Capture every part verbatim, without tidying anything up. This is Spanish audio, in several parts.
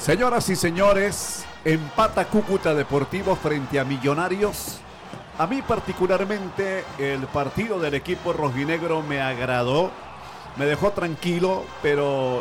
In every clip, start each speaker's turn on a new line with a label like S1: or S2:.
S1: Señoras y señores, empata Cúcuta Deportivo frente a Millonarios. A mí particularmente el partido del equipo rojinegro me agradó, me dejó tranquilo, pero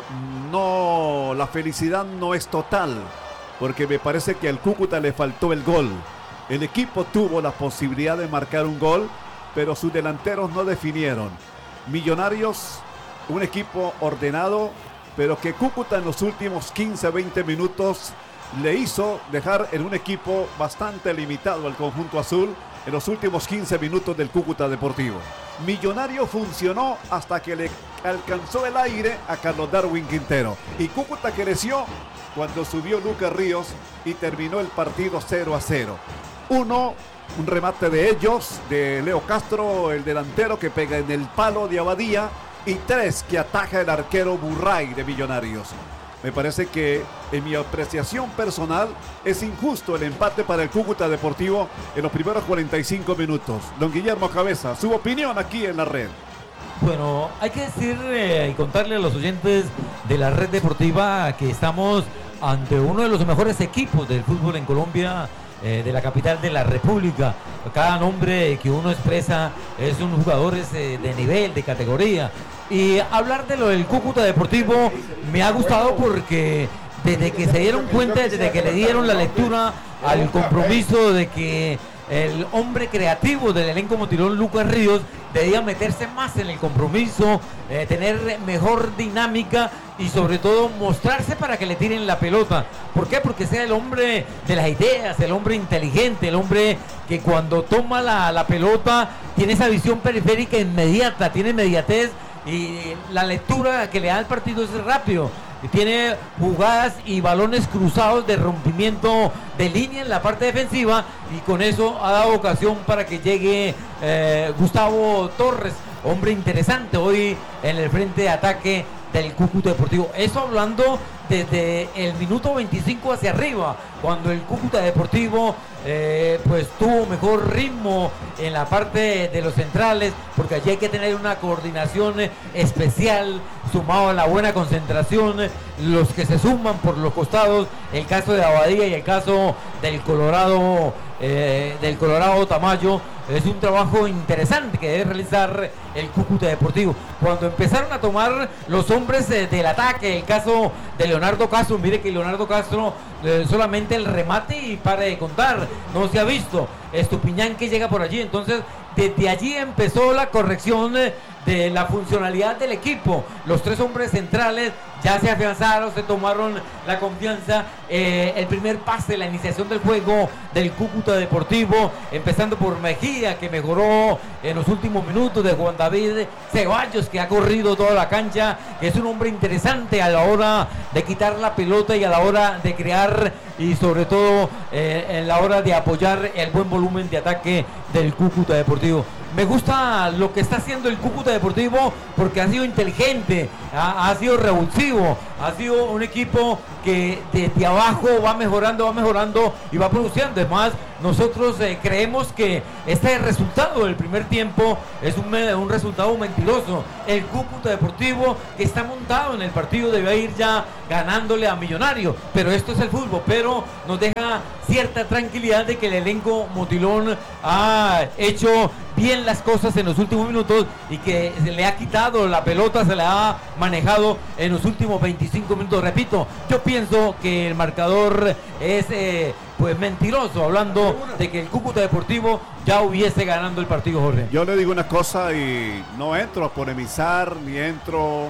S1: no, la felicidad no es total, porque me parece que al Cúcuta le faltó el gol. El equipo tuvo la posibilidad de marcar un gol, pero sus delanteros no definieron. Millonarios, un equipo ordenado, pero que Cúcuta en los últimos quince a veinte minutos le hizo dejar en un equipo bastante limitado al conjunto azul en los últimos quince minutos del Cúcuta Deportivo. Millonario funcionó hasta que le alcanzó el aire a Carlos Darwin Quintero. Y Cúcuta creció cuando subió Lucas Ríos y terminó el partido cero a cero. Uno, un remate de ellos, de Leo Castro, el delantero que pega en el palo de Abadía. Y tres, que ataja el arquero Burray de Millonarios. Me parece que, en mi apreciación personal, es injusto el empate para el Cúcuta Deportivo en los primeros cuarenta y cinco minutos. Don Guillermo Cabeza, su opinión aquí en la red.
S2: Bueno, hay que decir eh, y contarle a los oyentes de la red deportiva que estamos ante uno de los mejores equipos del fútbol en Colombia, eh, de la capital de la República. Cada nombre que uno expresa es un jugador eh, de nivel, de categoría. Y hablar de lo del Cúcuta Deportivo me ha gustado porque desde que se dieron cuenta, desde que le dieron la lectura al compromiso de que el hombre creativo del elenco motilón, Lucas Ríos, debía meterse más en el compromiso, eh, tener mejor dinámica y sobre todo mostrarse para que le tiren la pelota. ¿Por qué? Porque sea el hombre de las ideas, el hombre inteligente, el hombre que cuando toma la, la pelota tiene esa visión periférica inmediata, tiene inmediatez. Y la lectura que le da al partido es rápido. Tiene jugadas y balones cruzados de rompimiento de línea en la parte defensiva. Y con eso ha dado ocasión para que llegue eh, Gustavo Torres, hombre interesante hoy en el frente de ataque del Cúcuta Deportivo. Eso hablando desde el minuto veinticinco hacia arriba, cuando el Cúcuta Deportivo eh, pues tuvo mejor ritmo en la parte de los centrales, porque allí hay que tener una coordinación especial, sumado a la buena concentración, los que se suman por los costados, el caso de Abadía y el caso del Colorado, eh, del Colorado Tamayo. Es un trabajo interesante que debe realizar el Cúcuta Deportivo. Cuando empezaron a tomar los hombres eh, del ataque, el caso de Leonardo Castro, mire que Leonardo Castro eh, solamente el remate y para de contar, no se ha visto. Estupiñán que llega por allí, entonces desde allí empezó la corrección eh, de la funcionalidad del equipo. Los tres hombres centrales ya se afianzaron, se tomaron la confianza. Eh, el primer pase, la iniciación del juego del Cúcuta Deportivo, empezando por Mejía, que mejoró en los últimos minutos, de Juan David Ceballos, que ha corrido toda la cancha, que es un hombre interesante a la hora de quitar la pelota y a la hora de crear, y sobre todo eh, en la hora de apoyar el buen volumen de ataque del Cúcuta Deportivo. Me gusta lo que está haciendo el Cúcuta Deportivo porque ha sido inteligente, ha, ha sido revulsivo, ha sido un equipo que desde abajo va mejorando, va mejorando y va produciendo. Además, nosotros eh, creemos que este resultado del primer tiempo es un, un resultado mentiroso. El Cúcuta Deportivo, que está montado en el partido, debe ir ya ganándole a Millonario, pero esto es el fútbol. Pero nos deja cierta tranquilidad de que el elenco motilón ha hecho bien las cosas en los últimos minutos y que se le ha quitado la pelota, se le ha manejado en los últimos veinticinco minutos. Repito, yo pienso que el marcador es eh, pues mentiroso, hablando de que el Cúcuta Deportivo ya hubiese ganando el partido, Jorge.
S1: Yo le digo una cosa y no entro a polemizar ni entro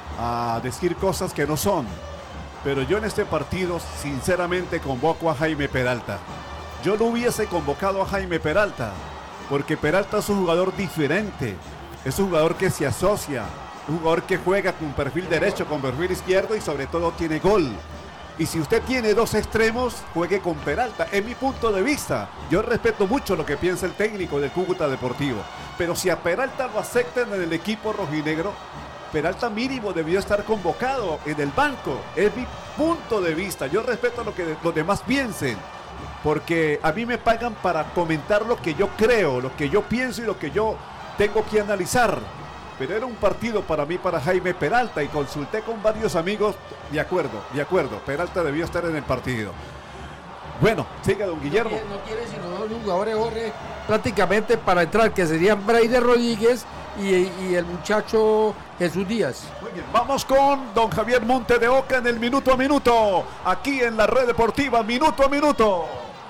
S1: a decir cosas que no son, pero yo en este partido sinceramente convoco a Jaime Peralta. Yo no hubiese convocado a Jaime Peralta porque Peralta es un jugador diferente, es un jugador que se asocia, un jugador que juega con perfil derecho, con perfil izquierdo y sobre todo tiene gol. Y si usted tiene dos extremos, juegue con Peralta. Es mi punto de vista. Yo respeto mucho lo que piensa el técnico del Cúcuta Deportivo, pero si a Peralta lo aceptan en el equipo rojinegro, Peralta mínimo debió estar convocado en el banco. Es mi punto de vista. Yo respeto lo que los demás piensen, porque a mí me pagan para comentar lo que yo creo, lo que yo pienso y lo que yo tengo que analizar. pero era un partido para mí, para Jaime Peralta, y consulté con varios amigos. De acuerdo, de acuerdo, Peralta debió estar en el partido. Bueno, siga don Guillermo.
S3: No quiere, no quiere sino dos jugadores, Jorge, prácticamente para entrar, que serían Braider Rodríguez y, y el muchacho Jesús Díaz.
S1: Muy bien, vamos con don Javier Monte de Oca en el minuto a minuto, aquí en la Red Deportiva, minuto a minuto.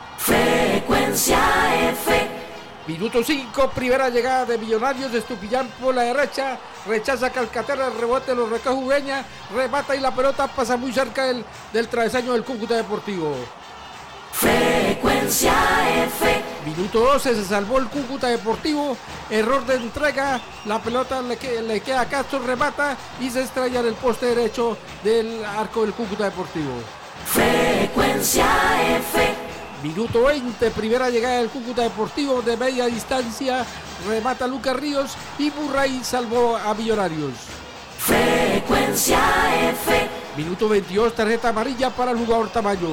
S4: Frecuencia F.
S3: Minuto cinco, primera llegada de Millonarios, Estupillán por la derecha, rechaza Calcaterra, el rebote lo recoge Ureña, remata y la pelota pasa muy cerca del, del travesaño del Cúcuta Deportivo.
S4: Frecuencia F.
S3: Minuto doce, se salvó el Cúcuta Deportivo, error de entrega, la pelota le, que, le queda a Castro, remata y se estrella en el poste derecho del arco del Cúcuta Deportivo.
S4: Frecuencia F.
S3: Minuto veinte, primera llegada del Cúcuta Deportivo de media distancia, remata Lucas Ríos y Murray salvó a Millonarios.
S4: Frecuencia F.
S3: Minuto veintidós, tarjeta amarilla para el jugador Tamayo.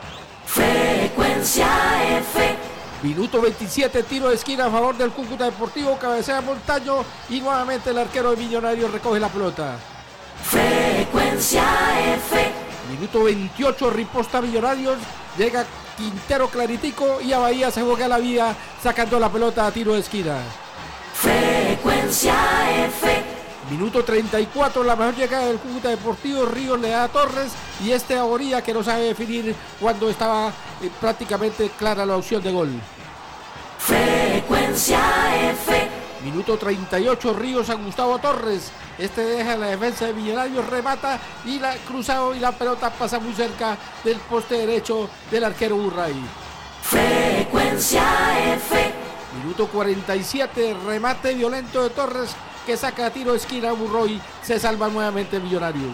S4: Frecuencia F.
S3: Minuto veintisiete, tiro de esquina a favor del Cúcuta Deportivo, cabecea Montaño y nuevamente el arquero de Millonarios recoge la pelota.
S4: Frecuencia F.
S3: Minuto veintiocho, riposta Millonarios, llega Quintero claritico y a Bahía se juega la vida sacando la pelota a tiro de esquina.
S4: Frecuencia F.
S3: Minuto treinta y cuatro, la mejor llegada del Cúcuta Deportivo, Ríos le da a Torres y este a Oría que no sabe definir cuando estaba eh, prácticamente clara la opción de gol.
S4: Frecuencia F.
S3: Minuto treinta y ocho, Ríos a Gustavo Torres, este deja la defensa de Millonarios, remata y la cruzado y la pelota pasa muy cerca del poste derecho del arquero Burray.
S4: Frecuencia F.
S3: Minuto cuarenta y siete, remate violento de Torres que saca a tiro de esquina a Burroy, se salva nuevamente Millonarios.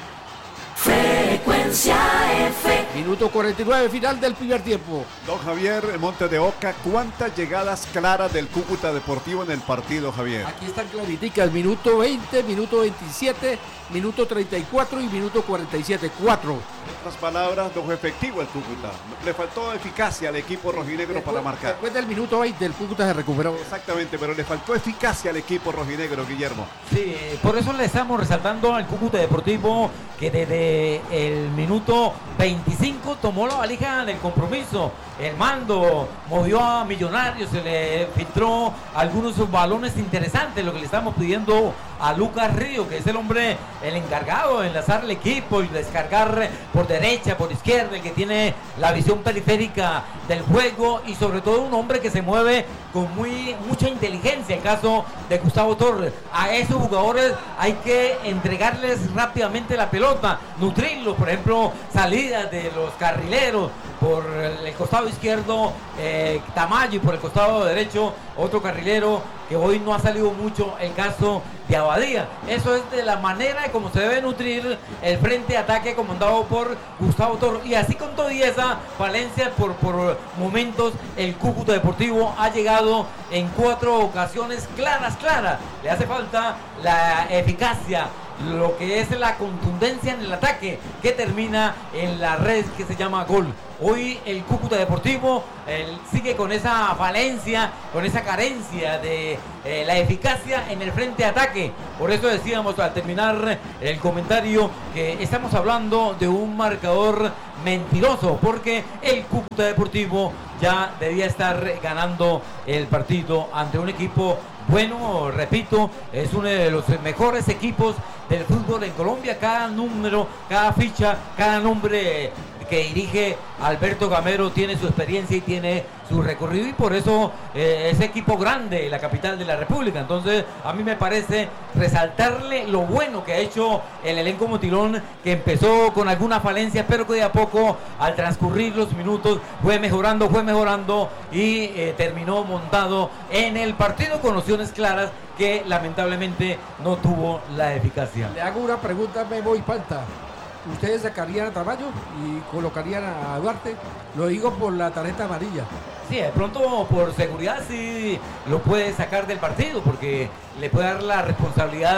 S4: Frecuencia F.
S3: Minuto cuarenta y nueve, final del primer tiempo.
S1: Don Javier Monte de Oca, ¿cuántas llegadas claras del Cúcuta Deportivo en el partido, Javier?
S3: Aquí están clariticas, minuto veinte, minuto veintisiete, minuto treinta y cuatro y minuto cuarenta y siete, cuatro.
S1: En otras palabras, no fue efectivo el Cúcuta. Le faltó eficacia al equipo rojinegro
S3: Después,
S1: para marcar.
S3: Después del minuto veinte, el Cúcuta se recuperó.
S1: Exactamente, pero le faltó eficacia al equipo rojinegro, Guillermo.
S2: Sí, por eso le estamos resaltando al Cúcuta Deportivo que desde el minuto veinticinco tomó la valija del compromiso. El mando movió a Millonarios, se le filtró algunos balones interesantes, lo que le estamos pidiendo a Lucas Río, que es el hombre, el encargado de enlazar el equipo y descargar por derecha, por izquierda, el que tiene la visión periférica del juego y sobre todo un hombre que se mueve con muy mucha inteligencia. El caso de Gustavo Torres. A esos jugadores hay que entregarles rápidamente la pelota, nutrirlos, por ejemplo, salidas de los carrileros por el costado izquierdo, eh, Tamayo, y por el costado derecho otro carrilero que hoy no ha salido mucho, el caso de Abadía. Eso es de la manera en cómo se debe nutrir el frente de ataque comandado por Gustavo Torres. Y así con toda esa falencia por, por momentos, el Cúcuta Deportivo ha llegado en cuatro ocasiones claras, claras. Le hace falta la eficacia, lo que es la contundencia en el ataque que termina en la red que se llama gol. Hoy el Cúcuta Deportivo eh, sigue con esa falencia, con esa carencia de eh, la eficacia en el frente de ataque. Por eso decíamos al terminar el comentario que estamos hablando de un marcador mentiroso, porque el Cúcuta Deportivo ya debía estar ganando el partido ante un equipo bueno, repito, es uno de los mejores equipos del fútbol en Colombia. Cada número, cada ficha, cada nombre que dirige Alberto Gamero tiene su experiencia y tiene su recorrido, y por eso eh, es equipo grande, la capital de la República. Entonces a mí me parece resaltarle lo bueno que ha hecho el elenco Motilón, que empezó con alguna falencia, pero que de a poco al transcurrir los minutos fue mejorando, fue mejorando y eh, terminó montado en el partido con opciones claras que lamentablemente no tuvo la eficacia.
S3: Le hago una pregunta, Memo y Panta. ¿Ustedes sacarían a Tamayo y colocarían a Duarte? Lo digo por la tarjeta amarilla.
S2: Sí, de pronto por seguridad sí lo puede sacar del partido, porque le puede dar la responsabilidad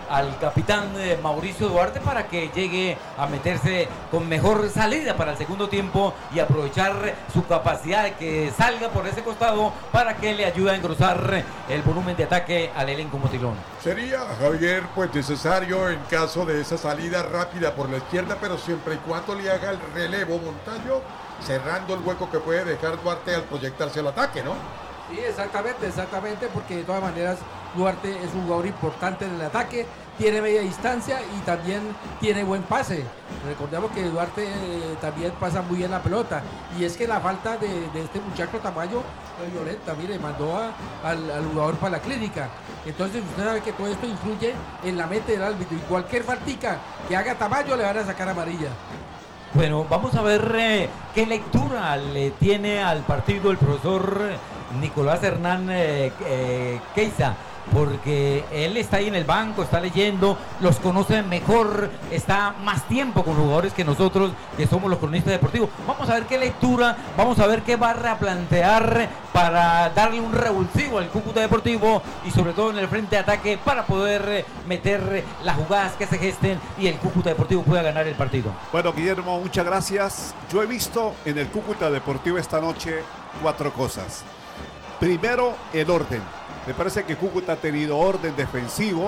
S2: al capitán eh, Mauricio Duarte para que llegue a meterse con mejor salida para el segundo tiempo y aprovechar su capacidad de que salga por ese costado para que le ayude a engrosar el volumen de ataque al elenco motilón.
S5: Sería, Javier, pues necesario en caso de esa salida rápida por la izquierda, pero siempre y cuando le haga el relevo Montaño, cerrando el hueco que puede dejar Duarte al proyectarse al ataque, ¿no?
S3: Sí, exactamente, exactamente, porque de todas maneras Duarte es un jugador importante en el ataque, tiene media distancia y también tiene buen pase. Recordemos que Duarte eh, también pasa muy bien la pelota, y es que la falta de, de este muchacho Tamayo fue violenta, mire, mandó a, al, al jugador para la clínica. Entonces usted sabe que todo esto influye en la mente del árbitro, y cualquier faltica que haga Tamayo le van a sacar amarilla.
S2: Bueno, vamos a ver eh, qué lectura le tiene al partido el profesor Nicolás Hernán eh, eh, Queiza, porque él está ahí en el banco, está leyendo, los conoce mejor, está más tiempo con jugadores que nosotros, que somos los cronistas deportivos. Vamos a ver qué lectura, vamos a ver qué va a replantear para darle un revulsivo al Cúcuta Deportivo y sobre todo en el frente de ataque para poder meter las jugadas que se gesten y el Cúcuta Deportivo pueda ganar el partido.
S1: Bueno, Guillermo, muchas gracias. Yo he visto en el Cúcuta Deportivo esta noche cuatro cosas. Primero, el orden. Me parece que Cúcuta ha tenido orden defensivo.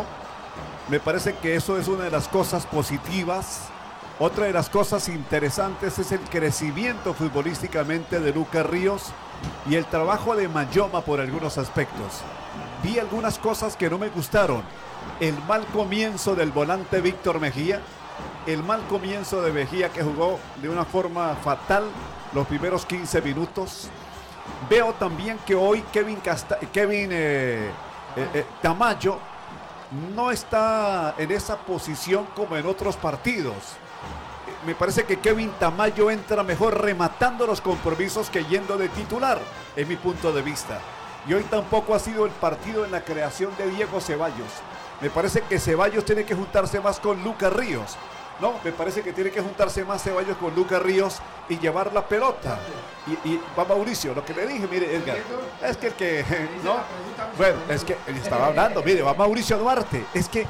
S1: Me parece que eso es una de las cosas positivas. Otra de las cosas interesantes es el crecimiento futbolísticamente de Lucas Ríos y el trabajo de Mayoma por algunos aspectos. Vi algunas cosas que no me gustaron. El mal comienzo del volante Víctor Mejía. El mal comienzo de Mejía, que jugó de una forma fatal los primeros quince minutos. Veo también que hoy Kevin, Casta Kevin eh, eh, eh, Tamayo no está en esa posición como en otros partidos. Me parece que Kevin Tamayo entra mejor rematando los compromisos que yendo de titular, en mi punto de vista. Y hoy tampoco ha sido el partido en la creación de Diego Ceballos. Me parece que Ceballos tiene que juntarse más con Lucas Ríos. No, me parece que tiene que juntarse más Ceballos con Lucas Ríos y llevar la pelota. Y, y va Mauricio, lo que le dije, mire, Edgar, es que el que, ¿no? Bueno, es que él estaba hablando, mire, va Mauricio Duarte. Es que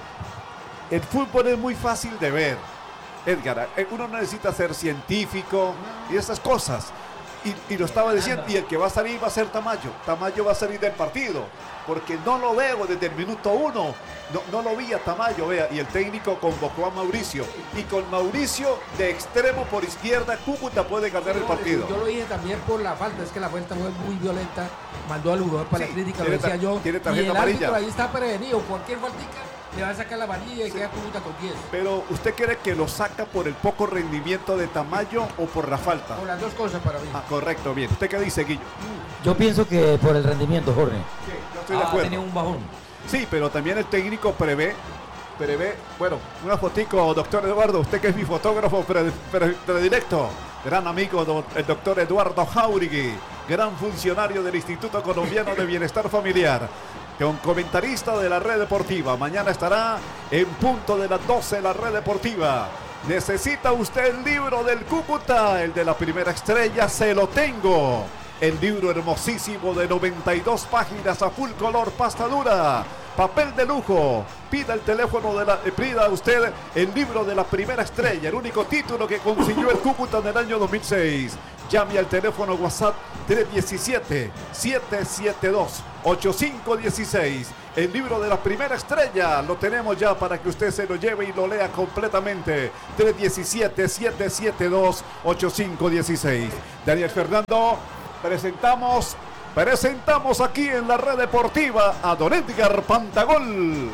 S1: el fútbol es muy fácil de ver, Edgar. Uno no necesita ser científico y esas cosas. Y, y lo estaba diciendo, y el que va a salir va a ser Tamayo. Tamayo va a salir del partido, porque no lo veo desde el minuto uno. No, no lo vi a Tamayo, vea, y el técnico convocó a Mauricio. Y con Mauricio de extremo por izquierda, Cúcuta puede ganar el partido.
S3: Yo lo dije también por la falta, es que la falta fue muy violenta. Mandó al jugador para
S1: Sí,
S3: la crítica, lo
S1: tiene
S3: decía
S1: tar-
S3: yo.
S1: tiene
S3: Y
S1: tarjeta
S3: el
S1: amarilla.
S3: árbitro ahí está prevenido. Cualquier faltica le va a sacar la amarilla y queda Cúcuta con diez.
S1: Pero ¿usted cree que lo saca por el poco rendimiento de Tamayo o por la falta?
S3: Por las dos cosas para mí.
S1: Ah, correcto, bien. ¿Usted qué dice, Guillo?
S2: Yo pienso que por el rendimiento, Jorge.
S1: Sí, yo estoy de
S2: Ha
S1: acuerdo.
S2: tenido un bajón.
S1: Sí, pero también el técnico prevé, prevé, bueno, una fotico, doctor Eduardo, usted que es mi fotógrafo pre- pre- predilecto, gran amigo, do- el doctor Eduardo Jauregui, gran funcionario del Instituto Colombiano de Bienestar Familiar, con comentarista de la Red Deportiva. Mañana estará en punto de las doce la Red Deportiva. ¿Necesita usted el libro del Cúcuta? El de la primera estrella, se lo tengo. El libro hermosísimo de noventa y dos páginas a full color, pasta dura, papel de lujo. Pida el teléfono de la, eh, pida usted el libro de la primera estrella, el único título que consiguió el Cúcuta en el año dos mil seis. Llame al teléfono WhatsApp tres uno siete, siete siete dos, ocho cinco uno seis. El libro de la primera estrella lo tenemos ya para que usted se lo lleve y lo lea completamente. tres uno siete, siete siete dos, ocho cinco uno seis. Daniel Fernando, presentamos, presentamos aquí en la Red Deportiva a don Edgar Pantagol.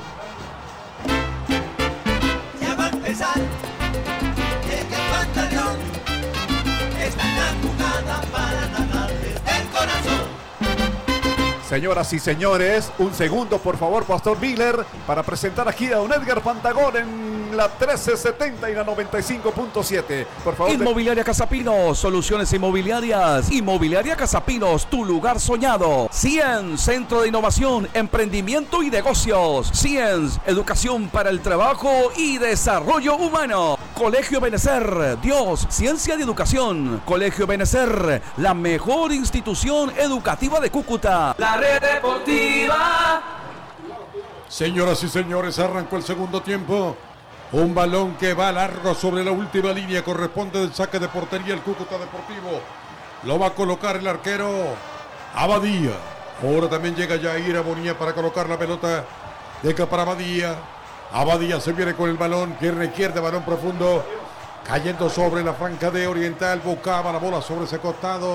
S6: Ya va a empezar el pantalón. Está en la jugada para ganar desde el corazón.
S1: Señoras y señores, un segundo por favor, Pastor Miller, para presentar aquí a don Edgar Pantagol en la trece setenta y la noventa y cinco punto siete. Por favor.
S7: Inmobiliaria Casapinos, soluciones inmobiliarias. Inmobiliaria Casapinos, tu lugar soñado. Ciens, Centro de Innovación, Emprendimiento y Negocios. Ciens, Educación para el Trabajo y Desarrollo Humano. Colegio Benecer, Dios, Ciencia y Educación. Colegio Benecer, la mejor institución educativa de Cúcuta.
S6: La Red Deportiva.
S5: Señoras y señores, arrancó el segundo tiempo. Un balón que va largo sobre la última línea. Corresponde del saque de portería el Cúcuta Deportivo. Lo va a colocar el arquero Abadía. Ahora también llega Jair Abonía para colocar la pelota. Deja para Abadía. Abadía se viene con el balón. Pierna izquierda, balón profundo. Cayendo sobre la franja de Oriental. Buscaba la bola sobre ese costado.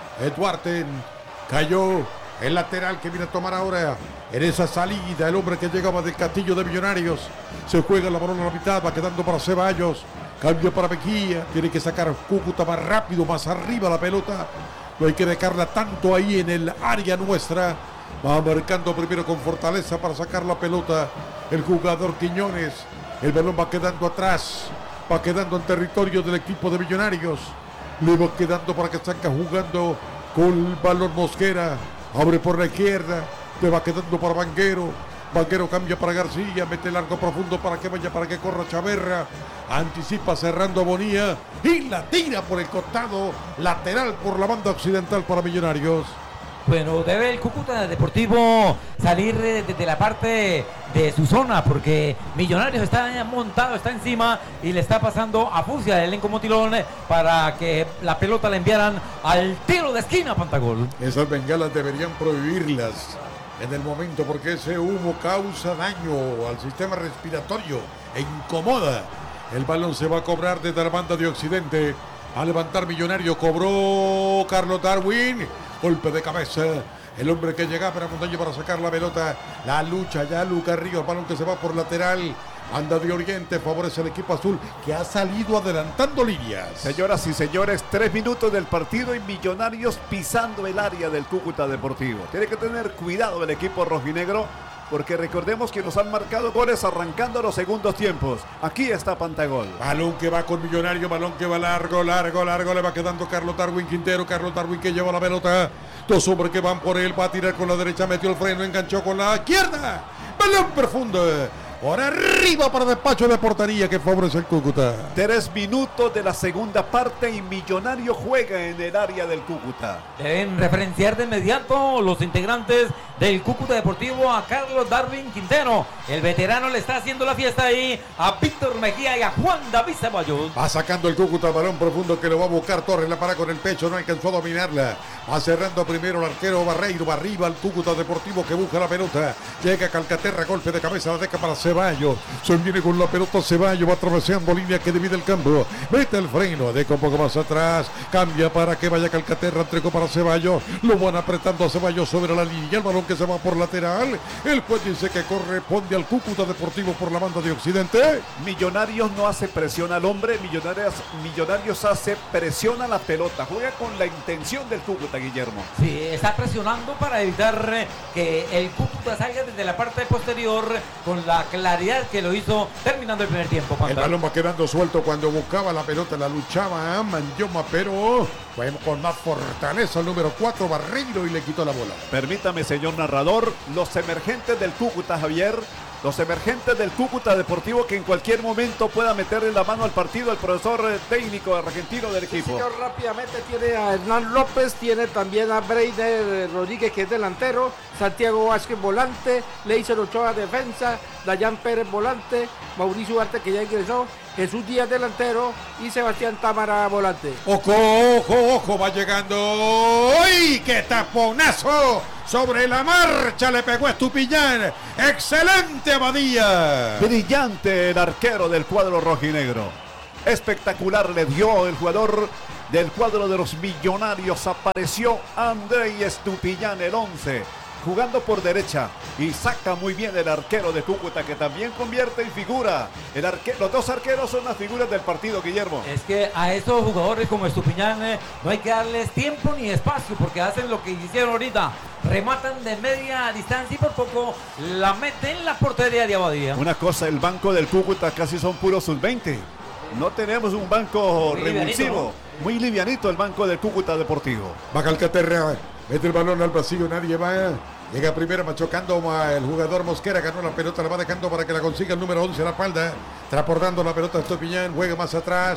S5: Duarte cayó. El lateral que viene a tomar ahora en esa salida, el hombre que llegaba del Castillo de Millonarios. Se juega la balón a la mitad, va quedando para Ceballos. Cambio para Mejía. Tiene que sacar Cúcuta más rápido, más arriba la pelota. No hay que dejarla tanto ahí en el área nuestra. Va marcando primero con fortaleza para sacar la pelota el jugador Quiñones. El balón va quedando atrás. Va quedando en territorio del equipo de Millonarios. Le va quedando para que salga jugando con el balón Mosquera. Abre por la izquierda, te va quedando para Vanguero. Vanguero cambia para García, mete largo profundo para que vaya, para que corra Chaverra. Anticipa cerrando Bonía y la tira por el costado lateral por la banda occidental para Millonarios.
S2: Bueno, debe el Cúcuta Deportivo salir desde la parte de su zona, porque Millonarios está montado, está encima y le está pasando a Fusia el elenco Motilón para que la pelota la enviaran al tiro de esquina, Pantagol.
S5: Esas bengalas deberían prohibirlas en el momento, porque ese humo causa daño al sistema respiratorio e incomoda. El balón se va a cobrar desde la banda de Occidente. A levantar Millonario, cobró Carlos Darwin. Golpe de cabeza. El hombre que llegaba para Montaño para sacar la pelota. La lucha ya Lucas Ríos. Balón que se va por lateral. Banda de Oriente favorece al equipo azul que ha salido adelantando líneas.
S1: Señoras y señores, tres minutos del partido y Millonarios pisando el área del Cúcuta Deportivo. Tiene que tener cuidado el equipo rojinegro, porque recordemos que nos han marcado goles arrancando los segundos tiempos. Aquí está Pantagol.
S5: Balón que va con Millonario, balón que va largo, largo, largo. Le va quedando Carlos Darwin Quintero. Carlos Darwin que lleva la pelota. Dos hombres que van por él. Va a tirar con la derecha, metió el freno, enganchó con la izquierda. Balón profundo. Por arriba para despacho de portería que favorece el Cúcuta.
S1: Tres minutos de la segunda parte y Millonario juega en el área del Cúcuta.
S2: Deben referenciar de inmediato los integrantes del Cúcuta Deportivo a Carlos Darwin Quintero. El veterano le está haciendo la fiesta ahí a Víctor Mejía y a Juan David Ceballos.
S5: Va sacando el Cúcuta, balón profundo que lo va a buscar Torres, la para con el pecho, no alcanzó a dominarla. Va cerrando primero el arquero Barreiro, va arriba al Cúcuta Deportivo que busca la pelota. Llega Calcaterra, golpe de cabeza, la deja para Ceballos. Se viene con la pelota Ceballos, va atravesando línea que divide el campo. Mete el freno, deja un poco más atrás. Cambia para que vaya Calcaterra, entregó para Ceballos. Lo van apretando a Ceballos sobre la línea. El balón que se va por lateral. El juez dice que corresponde al Cúcuta Deportivo por la banda de Occidente.
S1: Millonarios no hace presión al hombre. Millonarios, Millonarios hace presión a la pelota. Juega con la intención del Cúcuta, Guillermo.
S2: Sí, está presionando para evitar que el Cúcuta salga desde la parte posterior con la claridad que lo hizo terminando el primer tiempo.
S5: El balón va quedando suelto cuando buscaba la pelota, la luchaba a Mandioma, pero fue con más fortaleza el número cuatro, Barreiro, y le quitó la bola.
S1: Permítame, señor narrador, los emergentes del Cúcuta, Javier, los emergentes del Cúcuta Deportivo que en cualquier momento pueda meterle la mano al partido al profesor técnico argentino del equipo.
S3: Sí, señor, rápidamente tiene a Hernán López, tiene también a Breiner Rodríguez, que es delantero, Santiago Vázquez volante, Leiser Ochoa defensa, Dayan Pérez volante, Mauricio Arte que ya ingresó, Jesús Díaz delantero y Sebastián Támara volante.
S5: Ojo, ojo, ojo, va llegando. ¡Uy, qué taponazo! Sobre la marcha le pegó Estupiñán. ¡Excelente Abadía!
S1: Brillante el arquero del cuadro rojinegro. Espectacular le dio el jugador del cuadro de los Millonarios. Apareció Andrei Estupiñán, el once. Jugando por derecha y saca muy bien el arquero de Cúcuta, que también convierte en figura. El arque los dos arqueros son las figuras del partido, Guillermo.
S2: Es que a estos jugadores como Estupiñán eh, no hay que darles tiempo ni espacio, porque hacen lo que hicieron ahorita. Rematan de media distancia y por poco la meten en la portería de Abadía.
S1: Una cosa, el banco del Cúcuta casi son puros sub veinte. No tenemos un banco
S2: Muy
S1: revulsivo.
S2: livianito.
S1: Muy livianito el banco del Cúcuta Deportivo.
S5: Va Calcaterra, mete el balón al vacío, nadie va. Llega primero machocando el jugador Mosquera, ganó la pelota, la va dejando para que la consiga el número once a la espalda. Transportando la pelota a Estupiñán, juega más atrás.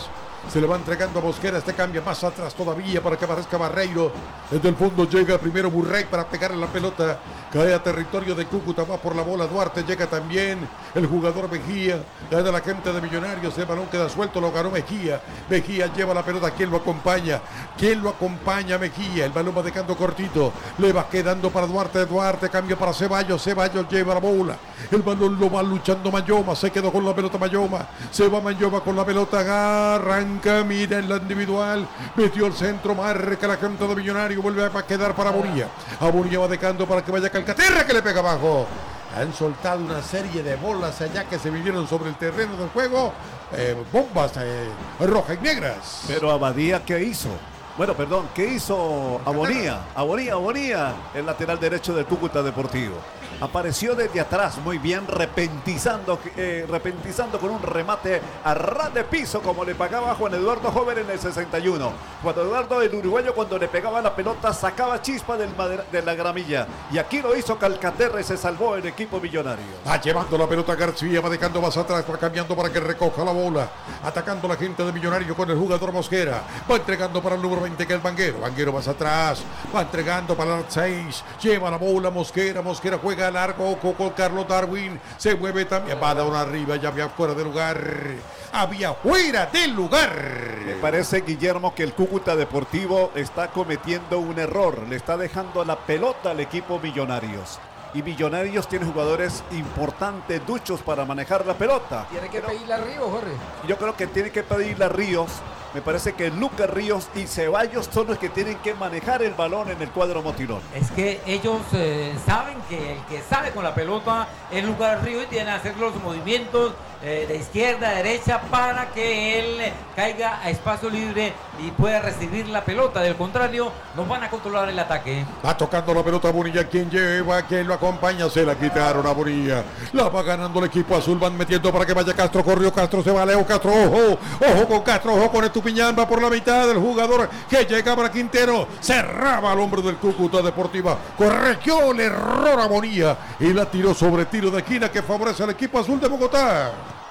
S5: Se le va entregando a Mosquera. Este cambia más atrás todavía para que aparezca Barreiro. Desde el fondo llega primero Murray para pegarle la pelota. Cae a territorio de Cúcuta. Va por la bola Duarte. Llega también el jugador Mejía. Gana la gente de Millonarios. El balón queda suelto. Lo ganó Mejía. Mejía lleva la pelota. ¿Quién lo acompaña? ¿Quién lo acompaña? Mejía. El balón va dejando cortito. Le va quedando para Duarte. Duarte cambia para Ceballos. Ceballos lleva la bola. El balón lo va luchando Mayoma. Se quedó con la pelota Mayoma. Se va Mayoma con la pelota. Arranca. Mira en la individual. Metió el centro. Marca la gente de Millonario. Vuelve a quedar para Bonilla. A Bonilla va dejando para que vaya Calcaterra, que le pega abajo. Han soltado una serie de bolas allá que se vinieron sobre el terreno del juego. Eh, bombas eh, rojas y negras.
S1: Pero Abadía, ¿qué hizo? Bueno, perdón, ¿qué hizo Abonía? Abonía, Abonía, el lateral derecho del Cúcuta Deportivo. Apareció desde atrás, muy bien, repentizando, eh, repentizando con un remate a ras de piso, como le pagaba Juan Eduardo Joven en el sesenta y uno. Juan Eduardo, el uruguayo, cuando le pegaba la pelota, sacaba chispa del madera, de la gramilla. Y aquí lo hizo Calcaterra y se salvó el equipo millonario.
S5: Va llevando la pelota García, va dejando más atrás, va cambiando para que recoja la bola. Atacando la gente de Millonario con el jugador Mosquera. Va entregando para el número veinte, que es Vanguero. Vanguero más atrás, va entregando para el seis. Lleva la bola Mosquera, Mosquera juega largo con Carlos Darwin, se mueve también, va a dar una arriba, ya había fuera de lugar, había fuera del lugar.
S1: Me parece, Guillermo, que el Cúcuta Deportivo está cometiendo un error, le está dejando la pelota al equipo Millonarios. Y Millonarios tiene jugadores importantes, duchos para manejar la pelota.
S3: Tiene que
S1: Pero
S3: pedirle a Ríos, Jorge.
S1: yo creo que tiene que pedirle a Ríos. Me parece que Lucas Ríos y Ceballos son los que tienen que manejar el balón en el cuadro motilón.
S2: Es que ellos eh, saben que el que sale con la pelota es Lucas Ríos y tiene que hacer los movimientos eh, de izquierda a derecha para que él eh, caiga a espacio libre y pueda recibir la pelota. Del contrario, nos van a controlar el ataque.
S5: Va tocando la pelota Bonilla, quien lleva, quien lo acompaña, se la quitaron a Bonilla. La va ganando el equipo azul, van metiendo para que vaya Castro, corrió Castro, se va Leo Castro, ojo, ojo con Castro, ojo con Estupiñán, va por la mitad del jugador que llega para Quintero, cerraba al hombre del Cúcuta Deportiva, corrigió el error a Bonilla y la tiró sobre tiro de esquina que favorece al equipo azul de Bogotá.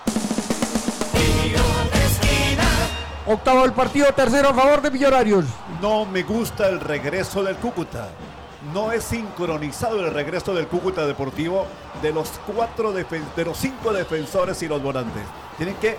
S3: Octavo del partido, tercero a favor de Millonarios.
S1: No me gusta el regreso del Cúcuta. No es sincronizado el regreso del Cúcuta Deportivo de los cuatro defen- de los cinco defensores y los volantes. Tienen que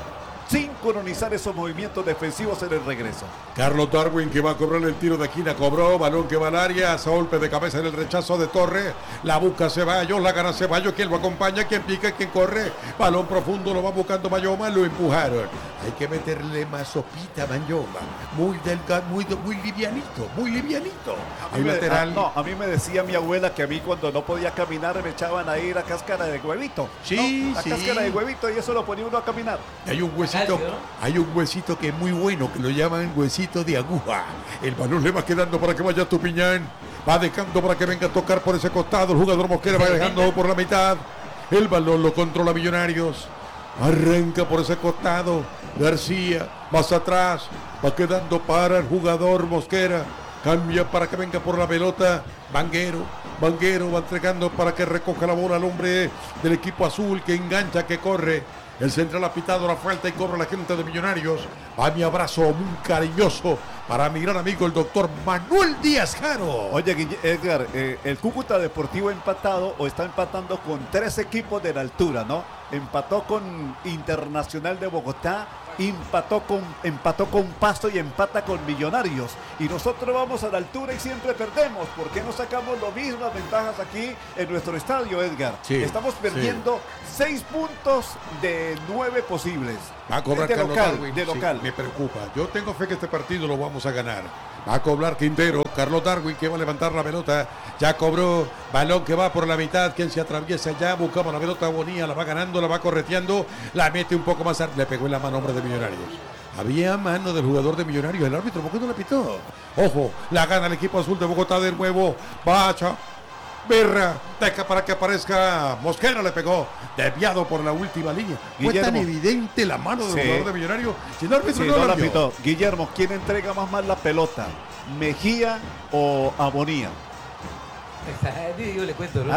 S1: sincronizar esos movimientos defensivos en el regreso.
S5: Carlos Darwin, que va a cobrar el tiro de esquina, cobró, balón que va al área, golpe de cabeza en el rechazo de Torre, la busca Ceballos, la gana Ceballos, quien lo acompaña, quien pica, quien corre, balón profundo, lo va buscando Mayoma, lo empujaron. Hay que meterle más sopita a Mayoma, muy delgado, muy, muy livianito, muy livianito.
S1: A
S5: Hay
S1: mí, me,
S5: lateral.
S1: a, no, a mí me decía mi abuela que a mí cuando no podía caminar me echaban ahí la cáscara de huevito.
S5: Sí,
S1: ¿no? La
S5: sí.
S1: cáscara de huevito y eso lo ponía uno a caminar.
S5: Hay un huesito,
S2: Calcio, ¿no?
S5: hay un huesito que es muy bueno, que lo llaman huesito de aguja. El balón le va quedando para que vaya Tupiñán. Va dejando para que venga a tocar por ese costado. El jugador Mosquera va dejando por la mitad. El balón lo controla Millonarios. Arranca por ese costado. García, más atrás. Va quedando para el jugador Mosquera. Cambia para que venga por la pelota. Vanguero. Vanguero va entregando para que recoja la bola al hombre del equipo azul que engancha, que corre. El central ha pitado la falta y cobra la gente de Millonarios. Va mi abrazo muy cariñoso para mi gran amigo el doctor Manuel Díaz Jaro.
S1: Oye, Guille- Edgar, eh, el Cúcuta Deportivo empatado o está empatando con tres equipos de la altura, ¿no? Empató con Internacional de Bogotá, empató con, empató con Pasto y empata con Millonarios. Y nosotros vamos a la altura y siempre perdemos. ¿Por qué no sacamos las mismas ventajas aquí en nuestro estadio, Edgar?
S5: Sí,
S1: Estamos perdiendo seis puntos de nueve posibles.
S5: Va a cobrar
S1: de
S5: Carlos
S1: local,
S5: Darwin.
S1: de
S5: Sí,
S1: local.
S5: me preocupa. Yo tengo fe que este partido lo vamos a ganar. Va a cobrar Quintero. Carlos Darwin que va a levantar la pelota. Ya cobró. Balón que va por la mitad. Quien se atraviesa ya. Buscamos la pelota Bonilla. La va ganando. La va correteando. La mete un poco más. ar- Le pegó en la mano hombre de Millonarios. Había mano del jugador de Millonarios. El árbitro, ¿por qué no la pitó? Ojo. La gana el equipo azul de Bogotá de nuevo. Bacha. Berra, deja para que aparezca Mosquera, le pegó, desviado por la última línea. Fue tan
S1: Guillermo.
S5: evidente la mano del
S1: Sí.
S5: jugador de Millonario, si el árbitro
S1: Sí,
S5: no,
S1: no
S5: la
S1: la
S5: vio.
S1: pitó. Guillermo, ¿quién entrega más mal la pelota? ¿Mejía o Abonía?
S2: Está dividido, le cuento, ¿no?
S1: ¿Ah?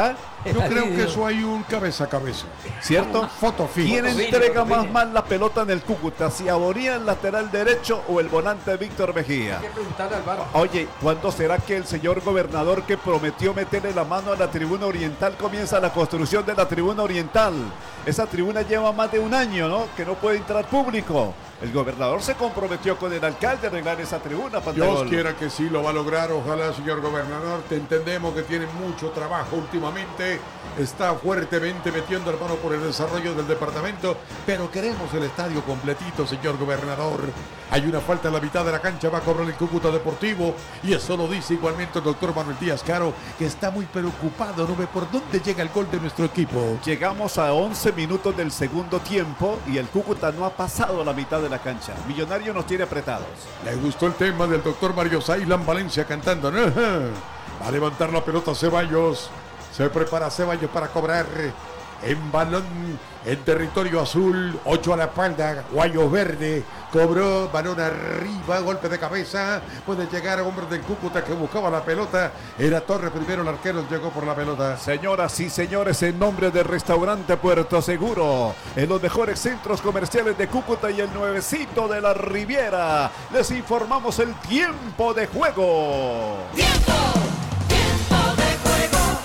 S5: Yo creo que eso hay un cabeza a cabeza.
S1: ¿Cierto?
S5: Foto fija.
S1: ¿Quién
S2: Fotofine,
S1: entrega
S2: fotofine.
S1: más mal la pelota en el Cúcuta? ¿Si Aboría el lateral derecho o el volante Víctor Mejía?
S3: Hay que preguntarle al V A R.
S1: Oye, ¿cuándo será que el señor gobernador que prometió meterle la mano a la tribuna oriental comienza la construcción de la tribuna oriental? Esa tribuna lleva más de un año, ¿no? Que no puede entrar público. El gobernador se comprometió con el alcalde a arreglar esa tribuna,
S5: Dios
S1: Pantagol.
S5: quiera que sí lo va a lograr, ojalá, señor gobernador. Te entendemos que tiene mucho trabajo últimamente, está fuertemente metiendo la mano por el desarrollo del departamento, pero queremos el estadio completito, señor gobernador. Hay una falta en la mitad de la cancha, va a cobrar el Cúcuta Deportivo, y eso lo dice igualmente el doctor Manuel Díaz Caro, que está muy preocupado, no ve por dónde llega el gol de nuestro equipo.
S1: Llegamos a once minutos del segundo tiempo y el Cúcuta no ha pasado la mitad de la cancha. Millonario nos tiene apretados.
S5: Le gustó el tema del doctor Mario Sailán Valencia cantando, ¿no? Va a levantar la pelota Ceballos. Se prepara Ceballos para cobrar en balón en territorio azul. Ocho a la espalda, Guayo Verde. Cobró, balón arriba, golpe de cabeza. Puede llegar a hombre del Cúcuta que buscaba la pelota. Era Torres primero, el arquero llegó por la pelota.
S1: Señoras y señores, en nombre del restaurante Puerto Seguro, en los mejores centros comerciales de Cúcuta y el nuevecito de la Riviera, les informamos el tiempo de juego.
S6: Tiempo, tiempo de juego.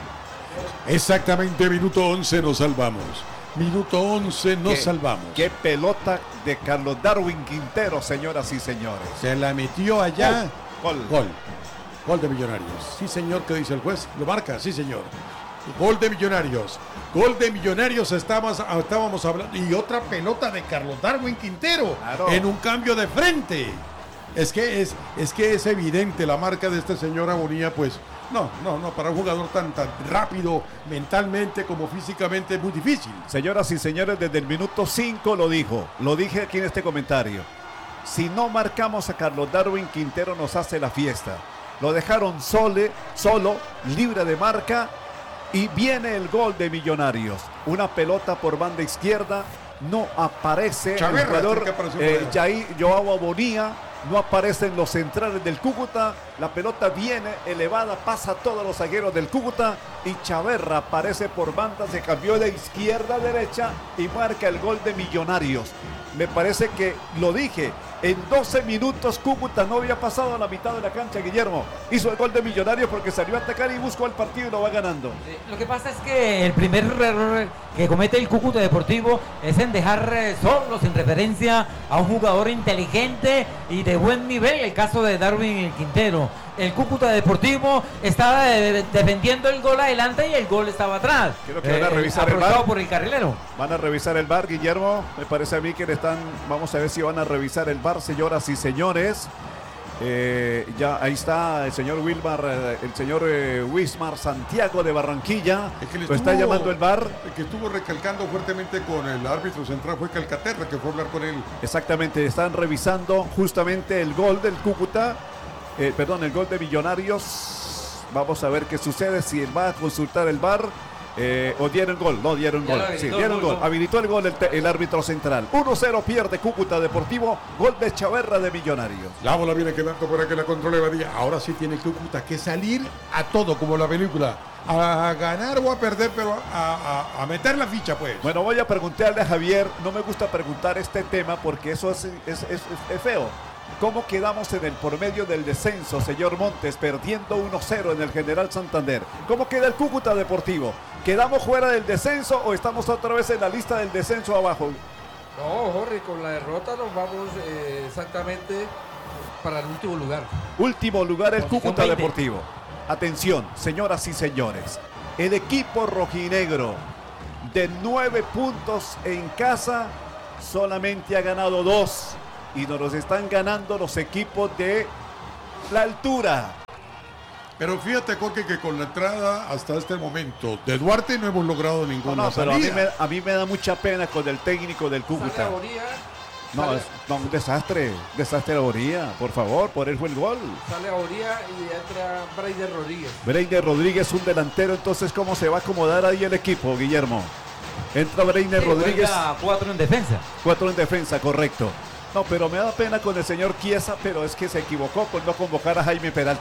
S5: Exactamente, minuto once nos salvamos. Minuto once nos
S1: Qué-
S5: salvamos.
S1: Qué pelota de Carlos Darwin Quintero, señoras y señores.
S5: Se la metió allá.
S1: Gol.
S5: Gol. Gol de Millonarios. Sí, señor, ¿qué dice el juez? ¿Lo marca? Sí, señor. Gol de Millonarios. Gol de Millonarios estábamos, estábamos hablando. Y otra pelota de Carlos Darwin Quintero.
S1: Claro.
S5: En un cambio de frente. Es que es, es que es evidente la marca de este señor Abonía, pues. No, no, no, para un jugador tan, tan rápido, mentalmente como físicamente, es muy difícil.
S1: Señoras y señores, desde el minuto cinco lo dijo, lo dije aquí en este comentario. Si no marcamos a Carlos Darwin Quintero nos hace la fiesta. Lo dejaron sole, solo, libre de marca y viene el gol de Millonarios. Una pelota por banda izquierda, no aparece
S5: Chaverra,
S1: el jugador
S5: que apareció
S1: eh,
S5: por ahí.
S1: Jair Joao Bonía. No aparecen los centrales del Cúcuta. La pelota viene elevada, pasa a todos los zagueros del Cúcuta. Y Chaverra aparece por banda, se cambió de izquierda a derecha y marca el gol de Millonarios. Me parece que lo dije. En doce minutos Cúcuta no había pasado a la mitad de la cancha, Guillermo. Hizo el gol de Millonarios porque salió a atacar y buscó el partido y lo va ganando.
S2: Eh, Lo que pasa es que el primer error que comete el Cúcuta Deportivo es en dejar eh, solo, sin referencia a un jugador inteligente y de buen nivel, el caso de Darwin Quintero. El Cúcuta Deportivo estaba eh, defendiendo el gol adelante y el gol estaba atrás.
S1: Creo que van a
S2: Eh,
S1: revisar el
S2: aprovechado
S1: V A R.
S2: por el carrilero.
S1: Van a revisar el V A R, Guillermo. Me parece a mí que le están. Vamos a ver si van a revisar el V A R, señoras y señores. Eh, ya ahí está el señor Wilmar, eh, el señor eh, Wismar Santiago de Barranquilla.
S5: El que le
S1: Lo está
S5: estuvo-
S1: llamando el V A R.
S5: El que estuvo recalcando fuertemente con el árbitro central fue Calcaterra, que fue a hablar con él.
S1: Exactamente, están revisando justamente el gol del Cúcuta. eh, perdón, el gol de Millonarios. Vamos a ver qué sucede si va a consultar el V A R. Eh, o dieron gol, no dieron
S2: Ya
S1: gol.
S2: lo habilitó,
S1: Sí, dieron
S2: gol,
S1: gol.
S2: gol.
S1: Habilitó el gol el, te- el árbitro central. uno cero pierde Cúcuta Deportivo. Gol de Chaverra de Millonarios.
S5: La bola viene quedando para que la controle Badía. Ahora sí tiene Cúcuta que salir a todo, como la película. A ganar o a perder, pero a, a- a meter la ficha, pues.
S1: Bueno, voy a preguntarle a Javier. No me gusta preguntar este tema porque eso es, es- es- es feo. ¿Cómo quedamos en el por medio del descenso, señor Montes, perdiendo uno cero en el General Santander? ¿Cómo queda el Cúcuta Deportivo? ¿Quedamos fuera del descenso o estamos otra vez en la lista del descenso abajo?
S3: No, Jorge, con la derrota nos vamos eh, exactamente para el último lugar.
S1: Último lugar el
S2: Posición
S1: Cúcuta
S2: veinte.
S1: Deportivo. Atención, señoras y señores. El equipo rojinegro de nueve puntos en casa solamente ha ganado dos. Y nos los están ganando los equipos de la altura.
S5: Pero fíjate, Jorge, que con la entrada hasta este momento de Duarte no hemos logrado
S1: No,
S5: ninguna
S1: no, pero a mí,
S5: salida.
S1: me, a mí me da mucha pena con el técnico del
S3: Sale
S1: Cúcuta.
S3: Aboría,
S1: No,
S3: sale,
S1: es no, un desastre. Desastre de Boría. Por favor, por él fue el gol.
S3: sale Aboría y entra Braider Rodríguez.
S1: Breiner Rodríguez, un delantero. Entonces, ¿cómo se va a acomodar ahí el equipo, Guillermo? Entra Breiner
S2: Sí,
S1: Rodríguez.
S2: juega cuatro en defensa.
S1: Cuatro en defensa, correcto. No, pero me da pena con el señor Chiesa, pero es que se equivocó con no convocar a Jaime Peralta.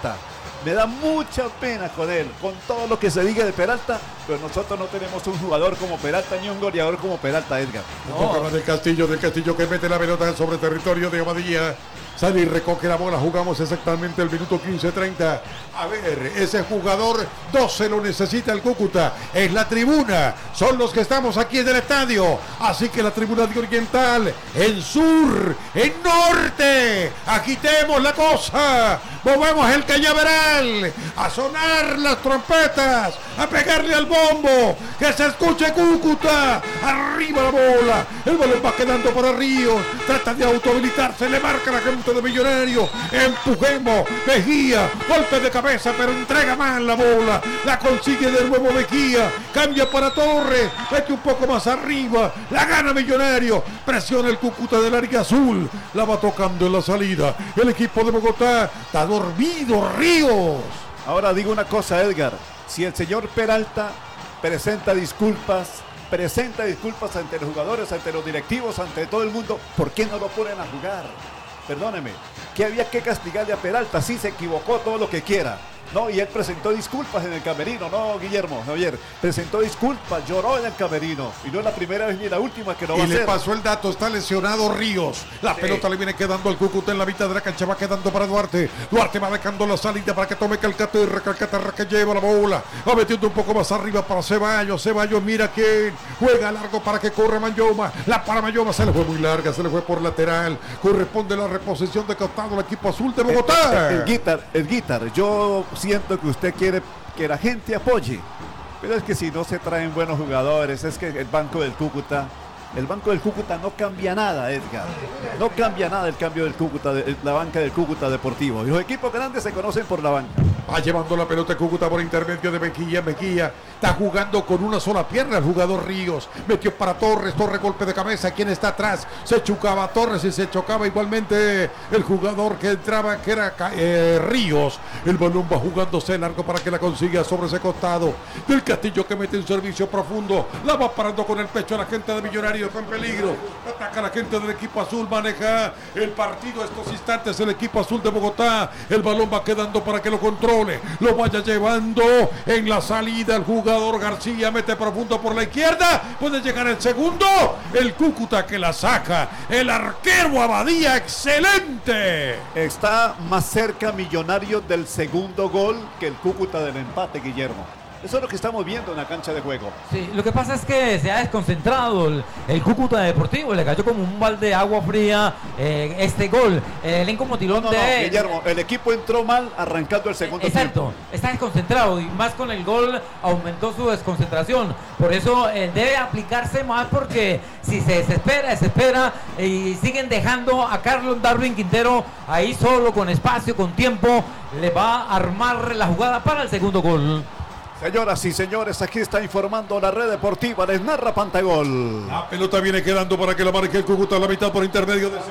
S1: Me da mucha pena con él, con todo lo que se diga de Peralta, pero nosotros no tenemos un jugador como Peralta ni un goleador como Peralta, Edgar.
S5: Un poco más del Castillo, del Castillo que mete la pelota sobre el territorio de Abadía. Sale y recoge la bola, jugamos exactamente el minuto quince treinta. A ver, ese jugador doce lo necesita el Cúcuta. Es la tribuna, son los que estamos aquí en el estadio. Así que la tribuna de Oriental, en sur, en norte. Agitemos la cosa, movemos el cañaveral, a sonar las trompetas, a pegarle al bombo, que se escuche Cúcuta. Arriba la bola, el balón va quedando para Ríos, trata de autohabilitarse, le marca la gente de Millonario. Empujemos, Mejía, golpe de cabeza, pero entrega mal la bola, la consigue de nuevo Mejía, cambia para Torres, mete un poco más arriba, la gana Millonario, presiona el Cúcuta del área azul, la va tocando en la salida, el equipo de Bogotá está dormido. Ríos.
S1: Ahora digo una cosa, Edgar, si el señor Peralta presenta disculpas, presenta disculpas ante los jugadores, ante los directivos, ante todo el mundo, ¿por qué no lo ponen a jugar? Perdóneme, que había que castigarle a Peralta, sí se equivocó, todo lo que quiera. No, y él presentó disculpas en el camerino, no, Guillermo, Javier, presentó disculpas, lloró en el camerino, y no es la primera vez ni la última que lo va a
S5: Y
S1: hacer.
S5: le pasó el dato, está lesionado Ríos. La
S1: Sí.
S5: pelota le viene quedando al Cúcuta en la mitad de la cancha, va quedando para Duarte. Duarte va dejando la salida para que tome Calcaterra, Calcaterra que lleva la bola, va metiendo un poco más arriba para Ceballos, Ceballos mira quién, juega largo para que corra Mayoma, la para Mayoma se le fue muy larga, se le fue por lateral, corresponde la reposición de costado al equipo azul de Bogotá.
S1: El, el, el guitar, el guitar, yo siento que usted quiere que la gente apoye, pero es que si no se traen buenos jugadores, es que el banco del Cúcuta, el banco del Cúcuta no cambia nada, Edgar, no cambia nada el cambio del Cúcuta, de, la banca del Cúcuta Deportivo, y los equipos grandes se conocen por la banca.
S5: Va llevando la pelota Cúcuta por intermedio de Mejía. Mejía está jugando con una sola pierna el jugador Ríos. Metió para Torres. Torres golpe de cabeza. ¿Quién está atrás? Se chocaba Torres y se chocaba igualmente el jugador que entraba, que era eh, Ríos. El balón va jugándose largo para que la consiga sobre ese costado. Del Castillo que mete un servicio profundo. La va parando con el pecho a la gente de Millonario. Está en peligro. Ataca a la gente del equipo azul. Maneja el partido estos instantes el equipo azul de Bogotá. El balón va quedando para que lo controle. Lo vaya llevando en la salida el jugador García, mete profundo por la izquierda, puede llegar el segundo, el Cúcuta que la saca, el arquero Abadía, excelente.
S1: Está más cerca Millonario del segundo gol que el Cúcuta del empate, Guillermo. Eso es lo que estamos viendo en la cancha de juego.
S2: Sí, lo que pasa es que se ha desconcentrado el, el Cúcuta Deportivo, le cayó como un balde de agua fría eh, este gol. El elenco motilón
S1: No, no, no,
S2: de...
S1: Guillermo, el equipo entró mal arrancando el segundo
S2: Exacto,
S1: tiempo.
S2: está desconcentrado y más con el gol aumentó su desconcentración. Por eso eh, debe aplicarse más porque si se desespera, desespera y siguen dejando a Carlos Darwin Quintero ahí solo, con espacio, con tiempo, le va a armar la jugada para el segundo gol.
S1: Señoras y señores, aquí está informando la red deportiva, les narra Pantagol.
S5: La pelota viene quedando para que la marque el Cúcuta a la mitad por intermedio de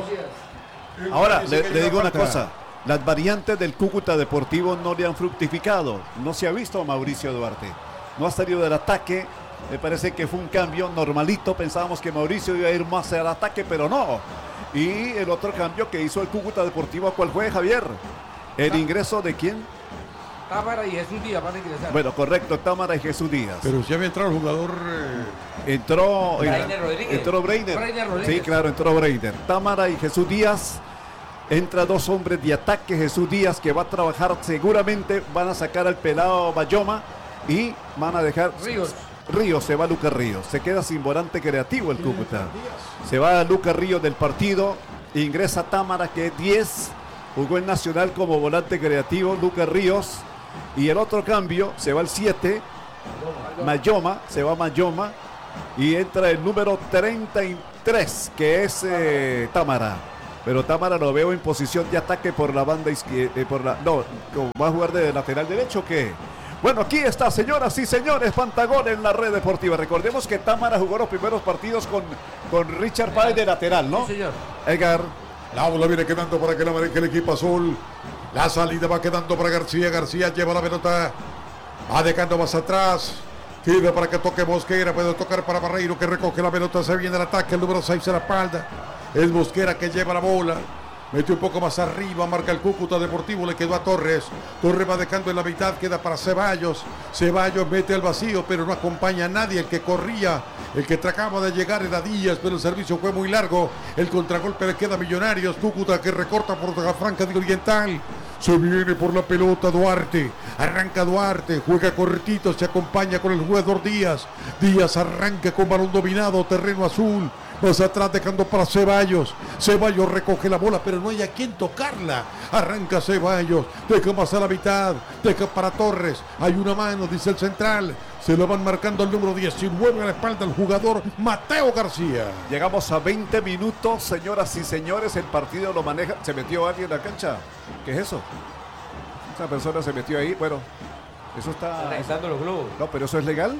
S5: Ceballos.
S1: Ahora,
S5: Dice
S1: le,
S5: que
S1: le
S5: lleva
S1: digo una
S5: falta.
S1: cosa, las variantes del Cúcuta Deportivo no le han fructificado, no se ha visto a Mauricio Duarte, no ha salido del ataque, me parece que fue un cambio normalito, pensábamos que Mauricio iba a ir más al ataque, pero no. Y el otro cambio que hizo el Cúcuta Deportivo, ¿cuál fue, Javier? ¿El ingreso de quién?
S3: Támara y Jesús Díaz van a ingresar.
S1: Bueno, correcto, Támara y Jesús Díaz.
S5: Pero si había entrado el jugador eh,
S1: Entró
S2: Breiner Rodríguez.
S1: entró Breiner.
S3: Breiner Rodríguez.
S1: Sí, claro, entró Breiner. Támara y Jesús Díaz. Entra dos hombres de ataque. Jesús Díaz, que va a trabajar seguramente. Van a sacar al pelado Bayoma y van a dejar.
S3: Ríos.
S1: Ríos, se va Lucas Ríos. Se queda sin volante creativo el Cúcuta. Se va Lucas Ríos del partido. Ingresa Támara, que es diez. Jugó en Nacional como volante creativo. Lucas Ríos. Y el otro cambio, se va el siete. Mayoma, se va Mayoma. Y entra el número treinta y tres, que es eh, Támara. Pero Támara lo veo en posición de ataque por la banda izquierda. Eh, por la, no, ¿va a jugar de lateral derecho o qué? Bueno, aquí está, señoras y señores, Pantagol en la red deportiva. Recordemos que Támara jugó los primeros partidos con, con Richard Páez de lateral, ¿no?
S3: Sí, señor.
S1: Edgar.
S5: La bola viene quedando para que la maneje el equipo azul. La salida va quedando para García. García lleva la pelota. Va dejando más atrás. Queda para que toque Mosquera. Puede tocar para Barreiro, que recoge la pelota. Se viene el ataque. El número seis en la espalda. Es Mosquera que lleva la bola. Mete un poco más arriba, marca el Cúcuta Deportivo, le quedó a Torres. Torres va dejando en la mitad, queda para Ceballos. Ceballos mete al vacío, pero no acompaña a nadie. El que corría, el que trataba de llegar era Díaz, pero el servicio fue muy largo. El contragolpe le queda a Millonarios. Cúcuta que recorta por la franca de Oriental. Se viene por la pelota Duarte. Arranca Duarte, juega cortito, se acompaña con el jugador Díaz. Díaz arranca con balón dominado, terreno azul. Más atrás dejando para Ceballos. Ceballos recoge la bola, pero no hay a quien tocarla. Arranca Ceballos, deja más a la mitad, deja para Torres. Hay una mano, dice el central. Se lo van marcando el número diecinueve a la espalda el jugador Mateo García.
S1: Llegamos a veinte minutos, señoras y señores. El partido lo maneja. ¿Se metió alguien en la cancha? ¿Qué es eso? Esa persona se metió ahí. Bueno, eso está...
S2: Realizando los globos.
S1: No, pero eso es legal.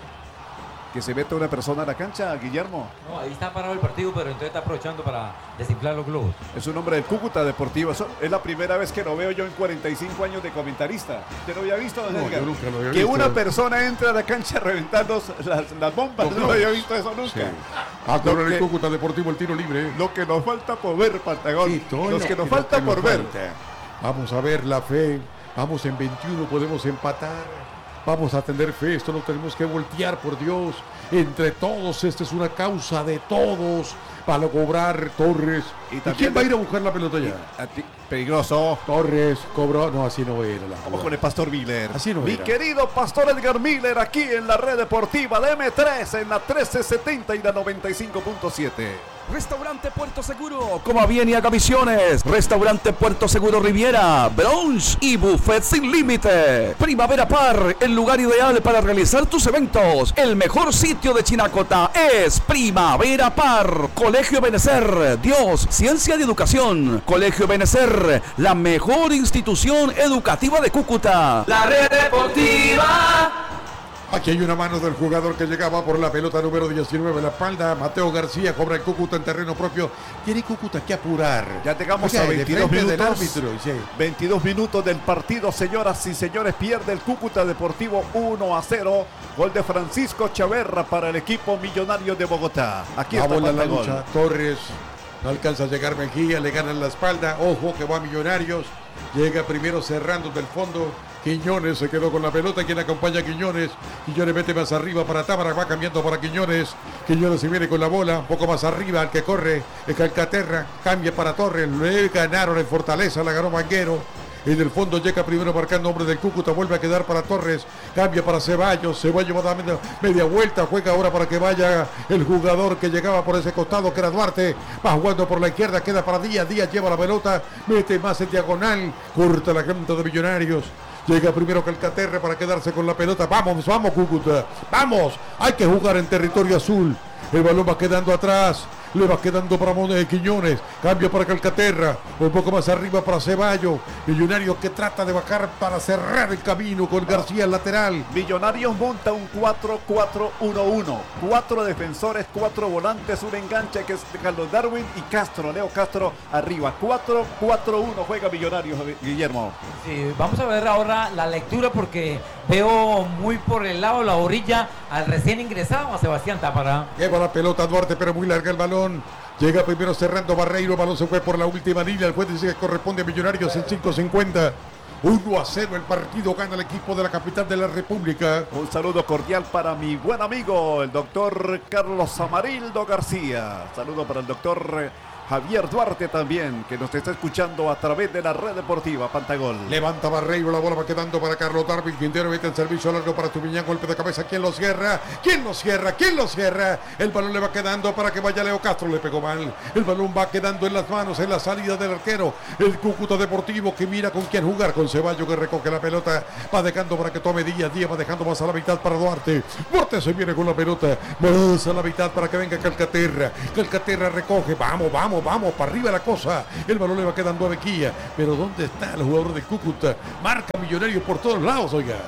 S1: Que se meta una persona a la cancha, Guillermo.
S2: No, ahí está parado el partido, pero entonces está aprovechando para desinflar los globos.
S1: Es un hombre del Cúcuta Deportivo. Eso es la primera vez que lo veo yo en cuarenta y cinco años de comentarista. ¿Usted lo había visto, don
S5: No,
S1: Edgar?
S5: yo nunca lo había
S1: Que
S5: visto.
S1: una persona entre a la cancha reventando las, las bombas. No,
S5: No,
S1: lo había visto eso nunca.
S5: Sí. A
S1: Lo
S5: correr
S1: que-
S5: el Cúcuta Deportivo el tiro libre.
S1: Lo que nos falta por ver, Pantagón.
S5: Sí, todo
S1: Los
S5: lo
S1: que nos
S5: lo
S1: falta
S5: que nos
S1: por ver.
S5: falta. Vamos a ver la fe. Vamos en veintiuno, podemos empatar. Vamos a tener fe, esto lo tenemos que voltear, por Dios. Entre todos, esta es una causa de todos. Para cobrar Torres.
S1: Y
S5: ¿Y,
S1: también
S5: quién va a
S1: de-
S5: ir a buscar la pelota ya?
S1: A ti- Peligroso.
S5: Torres cobró. No, así no era la
S1: Vamos
S5: jugada.
S1: con el Pastor Miller.
S5: Así no
S1: Mi
S5: era.
S1: querido Pastor Edgar Miller, aquí en la red deportiva de M tres, en la trece setenta y la noventa y cinco punto siete.
S7: Restaurante Puerto Seguro, coma bien y haga visiones. Restaurante Puerto Seguro Riviera, brunch y buffet sin límite. Primavera Par, el lugar ideal para realizar tus eventos. El mejor sitio de Chinacota es Primavera Par. Colegio Benecer, Dios, Ciencia y Educación. Colegio Benecer, la mejor institución educativa de Cúcuta. La red deportiva.
S5: Aquí hay una mano del jugador que llegaba por la pelota número diecinueve en la espalda. Mateo García cobra el Cúcuta en terreno propio. Tiene Cúcuta que apurar.
S1: Ya llegamos
S5: Oiga,
S1: a
S5: de
S1: veintidós
S5: frente del
S1: minutos.
S5: árbitro, sí.
S1: veintidós minutos del partido, señoras y señores. Pierde el Cúcuta Deportivo uno a cero. Gol de Francisco Chaverra para el equipo millonario de Bogotá. Aquí
S5: La
S1: está
S5: bola en la
S1: Pantagón.
S5: lucha. Torres no alcanza a llegar Mejía, le gana en la espalda. Ojo que va Millonarios. Llega primero cerrando del fondo. Quiñones se quedó con la pelota. Quien acompaña a Quiñones. Quiñones mete más arriba para Tábara. Va cambiando para Quiñones. Quiñones se viene con la bola. Un poco más arriba. El que corre es Calcaterra. Cambia para Torres. Le ganaron en Fortaleza. La ganó Manguero. En el fondo llega primero marcando hombre del Cúcuta. Vuelve a quedar para Torres. Cambia para Ceballos. Ceballos va a dar media, media vuelta. Juega ahora para que vaya el jugador que llegaba por ese costado, que era Duarte. Va jugando por la izquierda. Queda para Díaz. Díaz lleva la pelota. Mete más en diagonal. Corta la gente de Millonarios. Llega primero Calcaterra para quedarse con la pelota. Vamos, vamos Cúcuta. Vamos. Hay que jugar en territorio azul. El balón va quedando atrás. Le va quedando para Mones Quiñones. Cambio para Calcaterra. Un poco más arriba para Ceballos. Millonarios que trata de bajar para cerrar el camino con García el lateral.
S1: Millonarios monta un cuatro cuatro uno uno. Cuatro defensores, cuatro volantes, un enganche que es Carlos Darwin y Castro, Leo Castro arriba. cuatro cuatro uno juega Millonarios, Guillermo.
S2: Sí, vamos a ver ahora la lectura porque veo muy por el lado, la orilla, al recién ingresado a Sebastián Tábara.
S5: Lleva la pelota Duarte, pero muy larga el balón. Llega primero cerrando Barreiro. El balón se fue por la última línea. El juez dice que corresponde a Millonarios en cinco cincuenta. uno a cero el partido. Gana el equipo de la capital de la República.
S1: Un saludo cordial para mi buen amigo, el doctor Carlos Amarildo García. Saludo para el doctor Javier Duarte también, que nos está escuchando a través de la red deportiva Pantagol.
S5: Levanta Barreiro, la bola va quedando para Carlos Darwin. Quintero mete el servicio largo para Tubiñán, golpe de cabeza. ¿Quién lo cierra? ¿Quién lo cierra? ¿Quién lo cierra? El balón le va quedando para que vaya Leo Castro, le pegó mal. El balón va quedando en las manos, en la salida del arquero. El Cúcuta Deportivo que mira con quién jugar, con Ceballos que recoge la pelota. Va dejando para que tome Díaz. Díaz va dejando más a la mitad para Duarte. Duarte se viene con la pelota. Más a la mitad para que venga Calcaterra. Calcaterra recoge. Vamos, vamos, vamos. Para arriba la cosa. El balón le va quedando a Bequilla. Pero ¿dónde está el jugador de Cúcuta? Marca Millonarios por todos lados, oiga.
S1: Un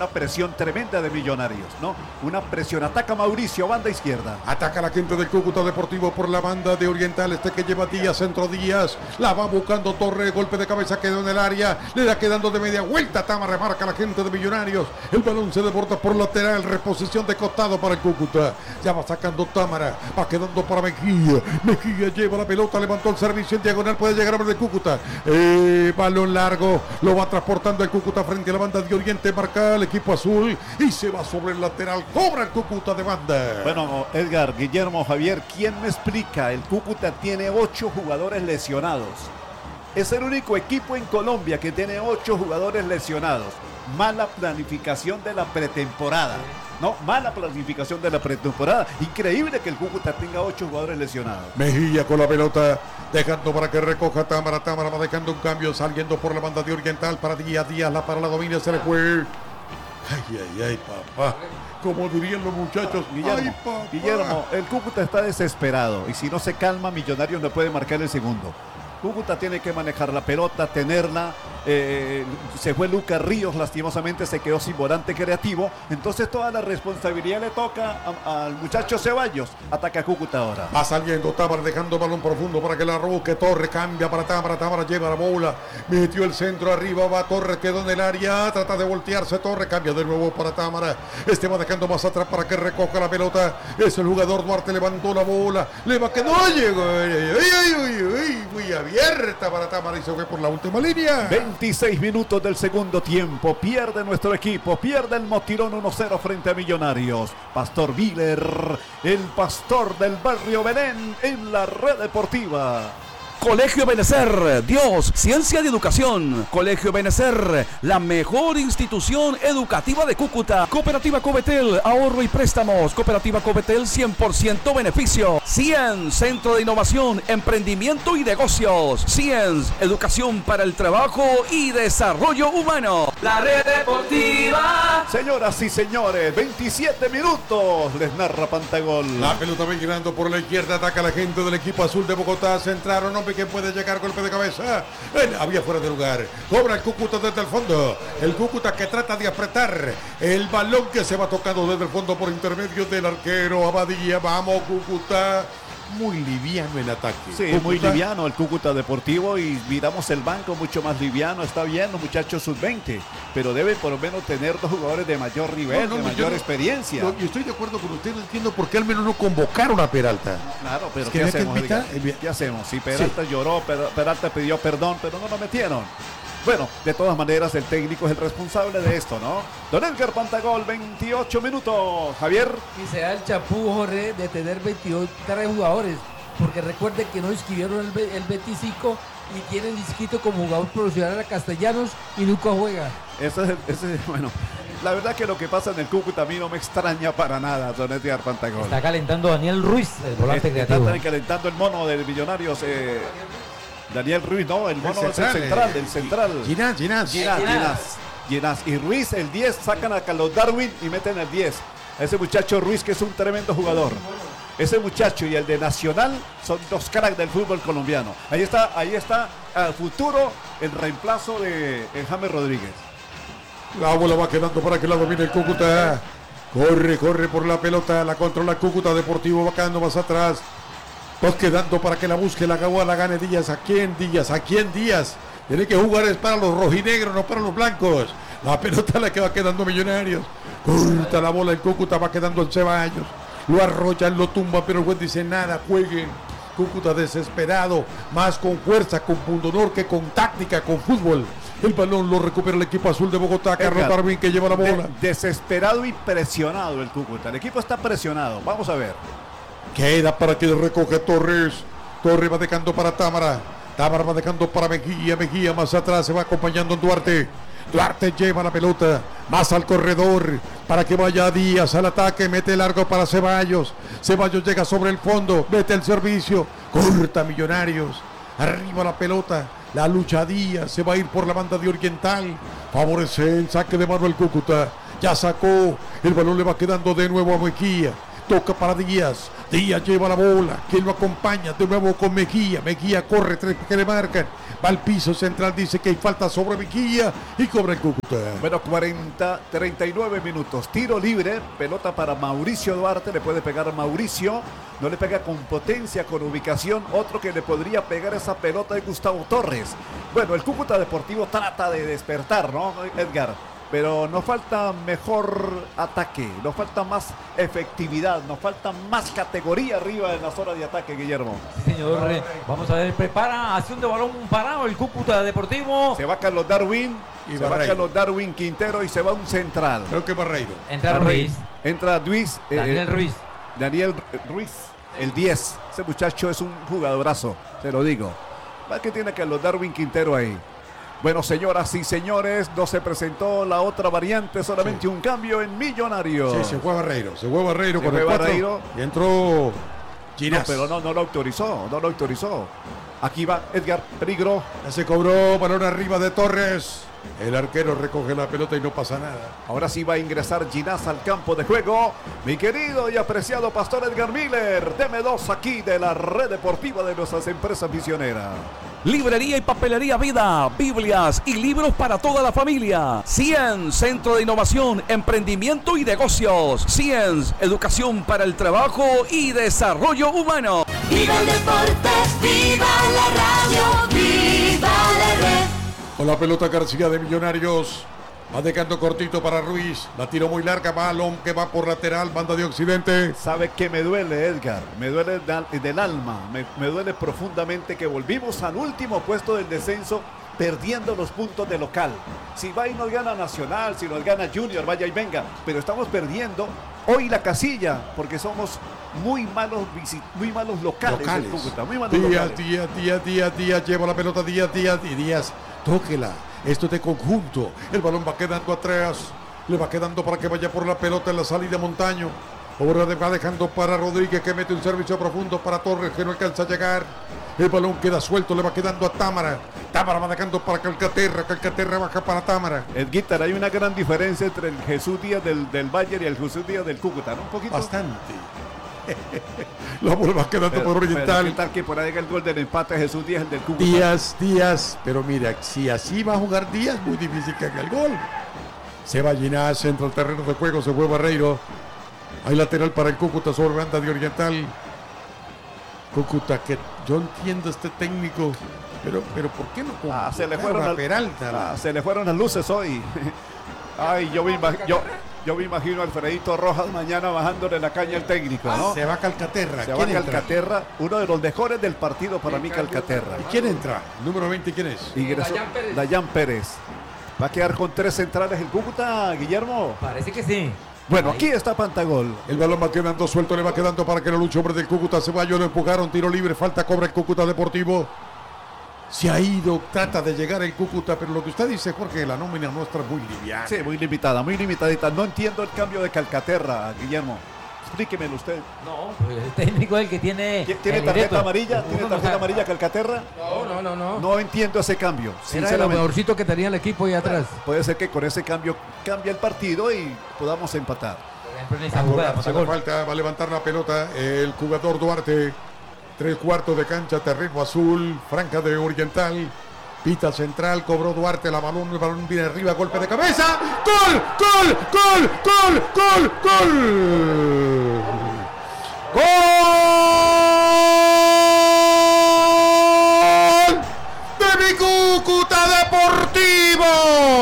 S1: una presión tremenda de Millonarios, ¿no? Una presión, ataca Mauricio, banda izquierda.
S5: Ataca la gente del Cúcuta Deportivo por la banda de Oriental, este que lleva Díaz, centro Díaz, la va buscando Torre, golpe de cabeza, quedó en el área, le da quedando de media vuelta, Támara, remarca la gente de Millonarios, el balón se desborda por lateral, reposición de costado para el Cúcuta, ya va sacando Támara, va quedando para Mejía, Mejía lleva la pelota, levantó el servicio en diagonal, puede llegar a ver de Cúcuta, eh, balón largo, lo va transportando el Cúcuta frente a la banda de Oriente, marca el equipo azul y se va sobre el lateral, cobra el Cúcuta de banda.
S1: Bueno, Edgar, Guillermo, Javier, ¿quién me explica? El Cúcuta tiene ocho jugadores lesionados. Es el único equipo en Colombia que tiene ocho jugadores lesionados. Mala planificación de la pretemporada. No, mala planificación de la pretemporada. Increíble que el Cúcuta tenga ocho jugadores lesionados.
S5: Mejía con la pelota, dejando para que recoja Támara. Támara va dejando un cambio, saliendo por la banda de Oriental para Díaz. Díaz la para la domina, se le fue. Ay, ay, ay, papá. Como dirían los muchachos,
S1: Guillermo,
S5: ay, papá.
S1: Guillermo, el Cúcuta está desesperado y si no se calma, Millonarios no puede marcar el segundo. Cúcuta tiene que manejar la pelota, tenerla. Eh, se fue Lucas Ríos, lastimosamente se quedó sin volante creativo. Entonces toda la responsabilidad le toca a, al muchacho Ceballos. Ataca a Cúcuta ahora.
S5: Va saliendo Támara, dejando balón profundo para que la roque. Torre cambia para Támara. Támara lleva la bola. Metió el centro arriba. Va Torre, quedó en el área. Trata de voltearse. Torre cambia de nuevo para Támara. Este va dejando más atrás para que recoja la pelota. Es el jugador Duarte. Levantó la bola. Le va que no llegó. Ay, ay, ay, ay, muy abierta para Támara y se fue por la última línea.
S1: veintiséis minutos del segundo tiempo. Pierde nuestro equipo. Pierde el Motirón uno cero frente a Millonarios. Pastor Viller, el pastor del barrio Belén en la red deportiva.
S7: Colegio Benecer, Dios, ciencia y educación. Colegio Benecer, la mejor institución educativa de Cúcuta. Cooperativa Cobetel, ahorro y préstamos. Cooperativa Cobetel, cien por ciento beneficio. Cien, Centro de Innovación, Emprendimiento y Negocios. Cien, Educación para el Trabajo y Desarrollo Humano. La red deportiva.
S1: Señoras y señores, veintisiete minutos. Les narra Pantagol.
S5: La pelota va girando por la izquierda. Ataca la gente del equipo azul de Bogotá. Centraron, hombre, que puede llegar, golpe de cabeza. Él había fuera de lugar. Cobra el Cúcuta desde el fondo. El Cúcuta que trata de apretar. El balón que se va tocando desde el fondo por intermedio del arquero Abadía. Vamos, Cúcuta. Muy liviano en ataque.
S1: Sí,
S5: Cúcuta.
S1: muy liviano el Cúcuta Deportivo y miramos el banco mucho más liviano. Está bien los muchachos sub veinte, pero deben por lo menos tener dos jugadores de mayor nivel,
S5: No, no,
S1: de
S5: yo
S1: mayor
S5: no-
S1: experiencia.
S5: No, yo estoy de acuerdo con usted, no entiendo por qué al menos no convocaron a Peralta.
S1: Claro, pero
S5: Es que
S1: ¿qué
S5: había que
S1: hacemos?
S5: invitar-
S1: Edgar? ¿Qué hacemos? Si Peralta lloró, Per- Peralta pidió perdón, pero no lo metieron. Bueno, de todas maneras el técnico es el responsable de esto, ¿no? Don Edgar Pantagol, veintiocho minutos. Javier.
S3: Y se da el chapú, Jorge, de tener veintidós tres jugadores. Porque recuerden que no inscribieron el, ve- el veinticinco y tienen inscrito como jugador profesional a Castellanos y nunca juega.
S1: Ese es, el- ese es- bueno, la verdad que lo que pasa en el Cúcuta a mí no me extraña para nada, Don Edgar Pantagol.
S2: Está calentando Daniel Ruiz, el volante
S1: Está
S2: creativo.
S1: también calentando el mono del Millonarios. eh, Daniel Ruiz, no, el mono es el
S5: central,
S1: central,
S5: eh,
S1: el central.
S5: Ginás, Ginás.
S1: Ginás, Ginás, Ginás. Y Ruiz, el diez, sacan a Carlos Darwin y meten el diez. Ese muchacho Ruiz que es un tremendo jugador. Ese muchacho y el de Nacional son dos cracks del fútbol colombiano. Ahí está, ahí está al futuro el reemplazo de eh, James Rodríguez.
S5: La bola va quedando para que la domine el Cúcuta. Corre, corre por la pelota. La controla Cúcuta Deportivo. Va quedando más atrás. Va quedando para que la busque. La Gabua la gane Díaz. ¿A quién Díaz? ¿A quién Díaz? Tiene que jugar es para los rojinegros, no para los blancos. La pelota la que va quedando Millonarios. Corta la bola el Cúcuta. Va quedando en Ceballos. Lo arrollan, lo tumba, pero el juez dice nada. Jueguen. Cúcuta desesperado. Más con fuerza, con pundonor que con táctica, con fútbol. El balón lo recupera el equipo azul de Bogotá. Carlos
S1: Edgar,
S5: Darwin que lleva la
S1: de-
S5: bola.
S1: desesperado y presionado el Cúcuta. El equipo está presionado. Vamos a ver.
S5: Queda para que recoge Torres. Torres va dejando para Támara. Támara va dejando para Mejía. Mejía más atrás se va acompañando Duarte. Duarte lleva la pelota más al corredor para que vaya Díaz al ataque. Mete largo para Ceballos. Ceballos llega sobre el fondo. Mete el servicio. Corta Millonarios. Arriba la pelota. La lucha Díaz. Se va a ir por la banda de Oriental. Favorece el saque de mano el Cúcuta. Ya sacó. El balón le va quedando de nuevo a Mejía. toca para Díaz. Díaz lleva la bola. ¿Quién lo acompaña? De nuevo con Mejía. Mejía corre, tres que le marcan. Va al piso central, dice que hay falta sobre Mejía y cobra el Cúcuta.
S1: Bueno, cuarenta, treinta y nueve minutos. Tiro libre, pelota para Mauricio Duarte. Le puede pegar a Mauricio. No le pega con potencia, con ubicación. Otro que le podría pegar esa pelota de Gustavo Torres. Bueno, el Cúcuta Deportivo trata de despertar, ¿no, Edgar? Pero nos falta mejor ataque, nos falta más efectividad, nos falta más categoría arriba en la zona de ataque, Guillermo.
S2: Sí, señor. Eh, Vamos a ver, prepara acción de balón parado el Cúcuta Deportivo.
S1: Se va Carlos Darwin,
S5: Y
S1: se va
S5: Barreiro.
S1: Carlos Darwin Quintero y se va un central.
S5: Creo que Barreiro.
S2: Entra Ruiz.
S1: Entra Luis. eh,
S2: Daniel Ruiz.
S1: Daniel Ruiz, el diez. Ese muchacho es un jugadorazo, te lo digo. ¿Para qué tiene Carlos Darwin Quintero ahí? Bueno, señoras y señores, no se presentó la otra variante, solamente
S5: Sí.
S1: un cambio en Millonarios.
S5: Sí, se fue Barreiro. Se fue Barreiro
S1: Se
S5: con
S1: fue
S5: el cuatro.
S1: Barreiro.
S5: Y entró
S1: No,
S5: Ginás.
S1: pero no, no lo autorizó, no lo autorizó. Aquí va Edgar, peligro.
S5: Ya se cobró, balón arriba de Torres. El arquero recoge la pelota y no pasa nada.
S1: Ahora sí va a ingresar Ginás al campo de juego. Mi querido y apreciado Pastor Edgar Miller, deme dos aquí de la red deportiva de nuestras empresas misioneras.
S7: Librería y papelería Vida, Biblias y libros para toda la familia. Ciens, Centro de Innovación, Emprendimiento y Negocios. Ciens, Educación para el Trabajo y Desarrollo Humano.
S4: Viva el deporte, viva la radio, viva la red.
S5: Con la pelota García de Millonarios. Va dejando cortito para Ruiz. La tiró muy larga. Balón que va por lateral. Banda de Occidente.
S1: ¿Sabe qué me duele, Edgar? Me duele del, del alma. Me, me duele profundamente que volvimos al último puesto del descenso perdiendo los puntos de local. Si va y nos gana Nacional, si nos gana Junior, vaya y venga. Pero estamos perdiendo hoy la casilla porque somos muy malos, visi- muy malos locales,
S5: Locales.
S1: del Cúcuta, muy malos
S5: Díaz,
S1: locales.
S5: Díaz, Díaz, Díaz, Díaz. Lleva la pelota Díaz, Díaz y Díaz. Tóquela. Esto es de conjunto. El balón va quedando atrás. Le va quedando para que vaya por la pelota en la salida Montaño. Ahora va dejando para Rodríguez que mete un servicio profundo para Torres que no alcanza a llegar. El balón queda suelto, le va quedando a Támara. Támara va dejando para Calcaterra. Calcaterra baja para Támara.
S1: Edguitar, hay una gran diferencia entre el Jesús Díaz del, del Bayern y el Jesús Díaz del Cúcuta, ¿no? Un poquito.
S5: Bastante. La bola va quedando
S1: Pero-
S5: por
S1: pero
S5: Oriental.
S1: ¿qué tal que por ahí llega el gol del empate Jesús Díaz, el del Cúcuta?
S5: Díaz, Díaz, pero mira, si así va a jugar Díaz, muy difícil que haga el gol. Se va Ginás, entra al terreno de juego, se fue Barreiro. Hay lateral para el Cúcuta sobre banda de Oriental. Cúcuta, que yo entiendo este técnico, pero, pero ¿por qué no
S1: Ah, se le
S5: convocaron
S1: fueron
S5: a
S1: al-
S5: Peralta?
S1: Ah, se le fueron las luces hoy. Ay, yo me, imag- yo, yo me imagino a Alfredito Rojas mañana bajándole la caña al técnico, ¿no?
S5: Se va Calcaterra.
S1: Se va
S5: ¿Quién entra?
S1: Calcaterra, uno de los mejores del partido para mí, Calcaterra.
S5: ¿Y quién entra? Número veinte, ¿quién es?
S1: Ingresó
S3: Dayan Pérez.
S1: Dayan Pérez. Va a quedar con tres centrales el Cúcuta, Guillermo.
S2: Parece que sí.
S1: Bueno,
S2: Ahí.
S1: aquí está Pantagol.
S5: El balón va quedando suelto, le va quedando para que lo luche hombre del Cúcuta. Ceballos lo empujaron, tiro libre, falta, cobra el Cúcuta Deportivo. Se ha ido, trata de llegar el Cúcuta, pero lo que usted dice, Jorge, la nómina nuestra es muy liviana.
S1: Sí, muy limitada, muy limitadita. No entiendo el cambio de Calcaterra, Guillermo. Explíquemelo usted.
S2: No, pues el técnico es el que tiene.
S1: ¿Tiene
S2: el
S1: tarjeta
S2: libreto.
S1: amarilla?
S2: Uno
S1: ¿Tiene
S2: no
S1: tarjeta
S2: sabe.
S1: amarilla Calcaterra?
S3: No, no, no, no.
S1: No entiendo ese cambio,
S3: Era de lo
S1: sinceramente.
S3: mejorcito que tenía el equipo ahí atrás.
S1: Puede ser que con ese cambio cambie el partido y podamos empatar.
S2: Por ejemplo, en esa
S5: Va a
S2: jugada,
S5: cobrar, se le
S2: Patagol.
S5: falta, va a levantar la pelota el jugador Duarte. Tres cuartos de cancha, terreno azul, franja de Oriental. Pita central, cobró Duarte la balón, el balón viene arriba, golpe de cabeza. ¡Gol! ¡Gol! ¡Gol! ¡Gol! ¡Gol! ¡Gol! ¡Gol! ¡De mi Cúcuta Deportivo!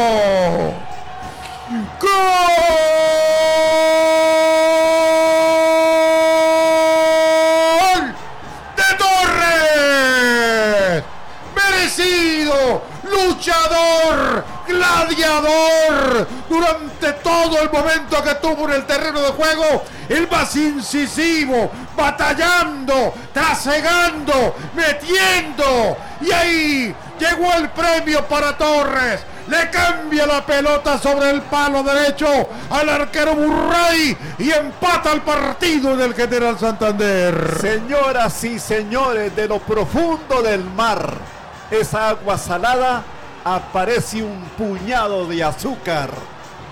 S5: ¡Gol! ¡De Torres! ¡Merecido! ¡Luchador! ¡Gladiador! Durante todo el momento que tuvo en el terreno de juego, el más incisivo, batallando, trasegando, metiendo. Y ahí llegó el premio para Torres. Le cambia la pelota sobre el palo derecho al arquero Burray y empata el partido en el General Santander.
S1: Señoras y señores, de lo profundo del mar, esa agua salada, aparece un puñado de azúcar.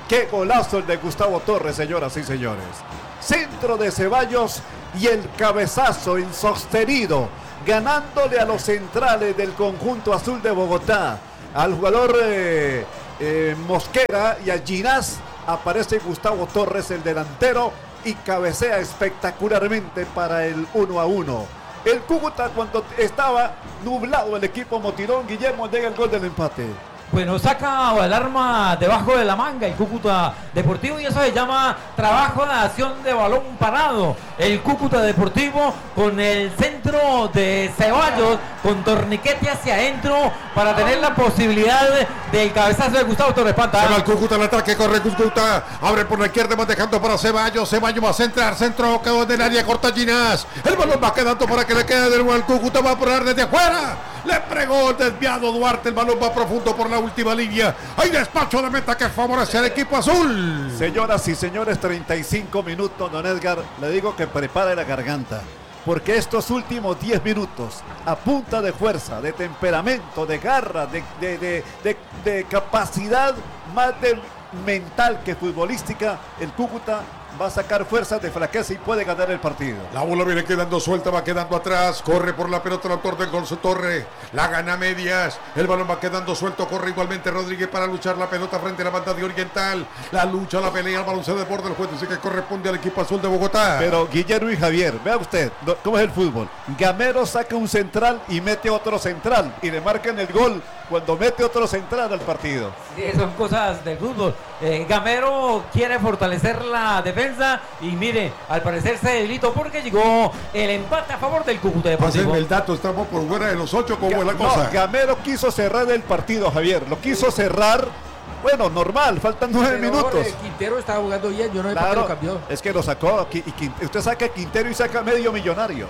S1: Qué golazo el de Gustavo Torres, señoras y señores. Centro de Ceballos y el cabezazo insostenido, ganándole a los centrales del conjunto azul de Bogotá. Al jugador eh, eh, Mosquera y a Ginás aparece Gustavo Torres, el delantero, y cabecea espectacularmente para el uno a uno. El Cúcuta, cuando estaba nublado el equipo Motirón, Guillermo, llega el gol del empate.
S2: Bueno, saca el arma debajo de la manga el Cúcuta Deportivo y eso se llama trabajo de acción de balón parado. El Cúcuta Deportivo con el centro de Ceballos, con torniquete hacia adentro para tener la posibilidad del cabezazo de Gustavo Torres Panta.
S5: Se va el Cúcuta al ataque, corre Cúcuta, abre por la izquierda, va dejando para Ceballos, Ceballos va a centrar, centro, quedó en el área, corta Ginás, el balón va quedando para que le quede de nuevo al Cúcuta, va a poner desde afuera, le pregó desviado Duarte, el balón va profundo por la última línea, hay despacho de meta que favorece al equipo azul.
S1: Señoras y señores, treinta y cinco minutos, don Edgar, le digo que prepare la garganta, porque estos últimos diez minutos, a punta de fuerza, de temperamento, de garra, de, de, de, de, de capacidad más de mental que futbolística, el Cúcuta va a sacar fuerzas de flaqueza y puede ganar el partido.
S5: La bola viene quedando suelta, va quedando atrás, corre por la pelota el autor del gol su Torre, la gana a medias, el balón va quedando suelto, corre igualmente Rodríguez para luchar la pelota frente a la banda de Oriental, la lucha, la pelea, el balón se desborda, el juez dice que corresponde al equipo azul de Bogotá.
S1: Pero Guillermo y Javier, vea usted, ¿cómo es el fútbol? Gamero saca un central y mete otro central y le marcan el gol cuando mete otro central al partido.
S2: Sí, son cosas del fútbol. Eh, Gamero quiere fortalecer la defensa y mire, al parecer se debilitó porque llegó el empate a favor del Cúcuta Deportivo.
S5: Pásenme el dato, estamos por fuera de los ocho, ¿cómo
S1: Ga-
S5: es la
S1: no,
S5: cosa?
S1: Gamero quiso cerrar el partido, Javier, lo quiso cerrar, bueno, normal, faltan nueve
S3: Pero,
S1: minutos.
S3: eh, Quintero estaba jugando bien, yo no sé por qué
S1: Claro,
S3: lo cambió.
S1: es que lo sacó, Qui- y Quin- usted saca a Quintero y saca medio millonario.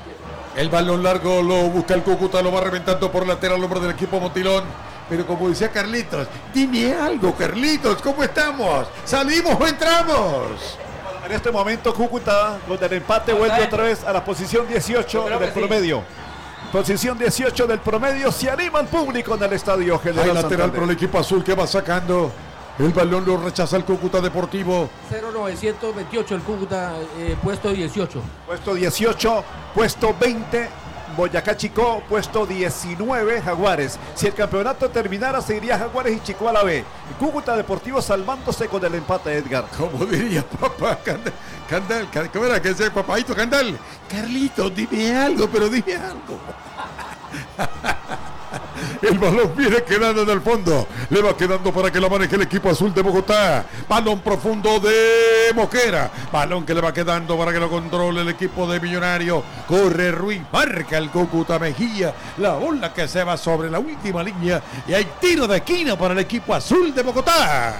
S5: El balón largo lo busca el Cúcuta, lo va reventando por lateral, hombre del equipo Motilón. Pero como decía Carlitos, dime algo, Carlitos, ¿cómo estamos? ¿Salimos o entramos?
S1: En este momento Cúcuta, con el empate, vuelve otra vez a la posición dieciocho
S2: Yo creo
S1: del
S2: que sí.
S1: promedio. Posición dieciocho del promedio, se anima el público en el estadio General
S5: Hay lateral
S1: Santander.
S5: para el equipo azul que va sacando. El balón lo rechaza el Cúcuta Deportivo.
S3: cero novecientos veintiocho el Cúcuta, eh, puesto dieciocho.
S1: Puesto dieciocho, puesto veinte, Boyacá Chicó, puesto diecinueve, Jaguares. Si el campeonato terminara, se iría Jaguares y Chicó a la B. Cúcuta Deportivo salvándose con el empate, Edgar.
S5: Como diría papá Candal, Candal, Can- ¿cómo era que ese papadito Candal? Carlitos, dime algo, pero dime algo. El balón viene quedando en el fondo. Le va quedando para que lo maneje el equipo azul de Bogotá. Balón profundo de Mosquera. Balón que le va quedando para que lo controle el equipo de Millonario. Corre Ruiz, marca el Cúcuta Mejía. La bola que se va sobre la última línea. Y hay tiro de esquina para el equipo azul de Bogotá.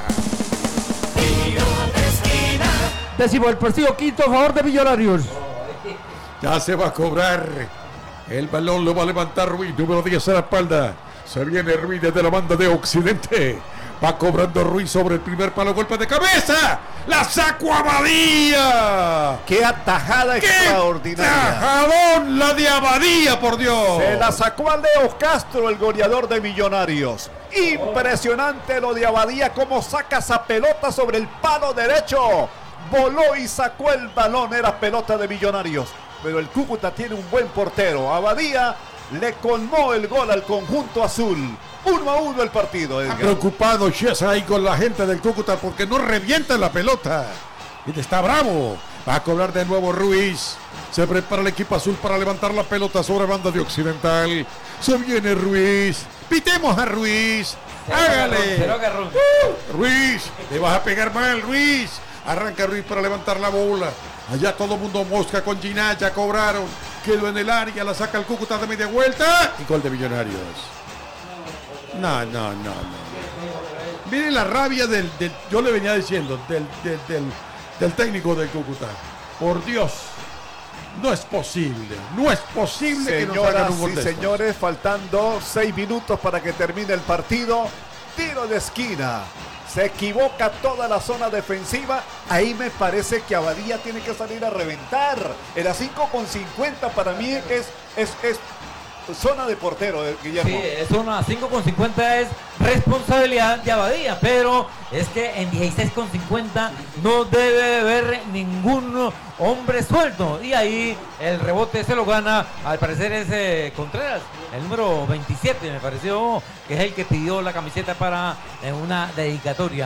S3: Décimo el partido, quinto a favor de Millonarios.
S5: Ya se va a cobrar. El balón lo va a levantar Ruiz, número diez a la espalda. Se viene Ruiz desde la banda de Occidente. Va cobrando Ruiz sobre el primer palo, golpe de cabeza. La sacó Abadía.
S1: ¡Qué atajada
S5: ¡Qué
S1: extraordinaria!
S5: tajadón la de Abadía, por Dios!
S1: Se la sacó a Leo Castro, el goleador de Millonarios. Impresionante lo de Abadía, cómo saca esa pelota sobre el palo derecho. Voló y sacó el balón, era pelota de Millonarios. Pero el Cúcuta tiene un buen portero. Abadía le colmó el gol al conjunto azul. Uno a uno el partido,
S5: Está
S1: Edgar.
S5: preocupado Chiesa ahí con la gente del Cúcuta porque no revienta la pelota. Y está bravo. Va a cobrar de nuevo Ruiz. Se prepara el equipo azul para levantar la pelota sobre banda de Occidental. Se viene Ruiz. Pitemos a Ruiz. Hágale.
S2: Cero agarrón.
S5: Uh, Ruiz. Le vas a pegar mal, Ruiz. Arranca Ruiz para levantar la bola. Allá todo el mundo mosca con Ginás. Ya cobraron. Quedó en el área. La saca el Cúcuta de media vuelta. Y gol de Millonarios. No, no, no, no. Miren la rabia del, del- yo le venía diciendo, del, del, del, del técnico del Cúcuta. Por Dios, no es posible, no es posible que nos hagan
S1: Señoras
S5: un gol
S1: y
S5: de estos.
S1: señores, faltando seis minutos para que termine el partido. Tiro de esquina. Se equivoca toda la zona defensiva. Ahí me parece que Abadía tiene que salir a reventar. El a cinco con cincuenta para mí es, es, es zona de portero, eh, Guillermo.
S2: Sí, es una cinco con cincuenta es responsabilidad de Abadía, pero es que en dieciséis con cincuenta no debe haber ningún hombre suelto. Y ahí el rebote se lo gana, al parecer es eh, Contreras, el número veintisiete, me pareció que es el que pidió la camiseta para eh, una dedicatoria.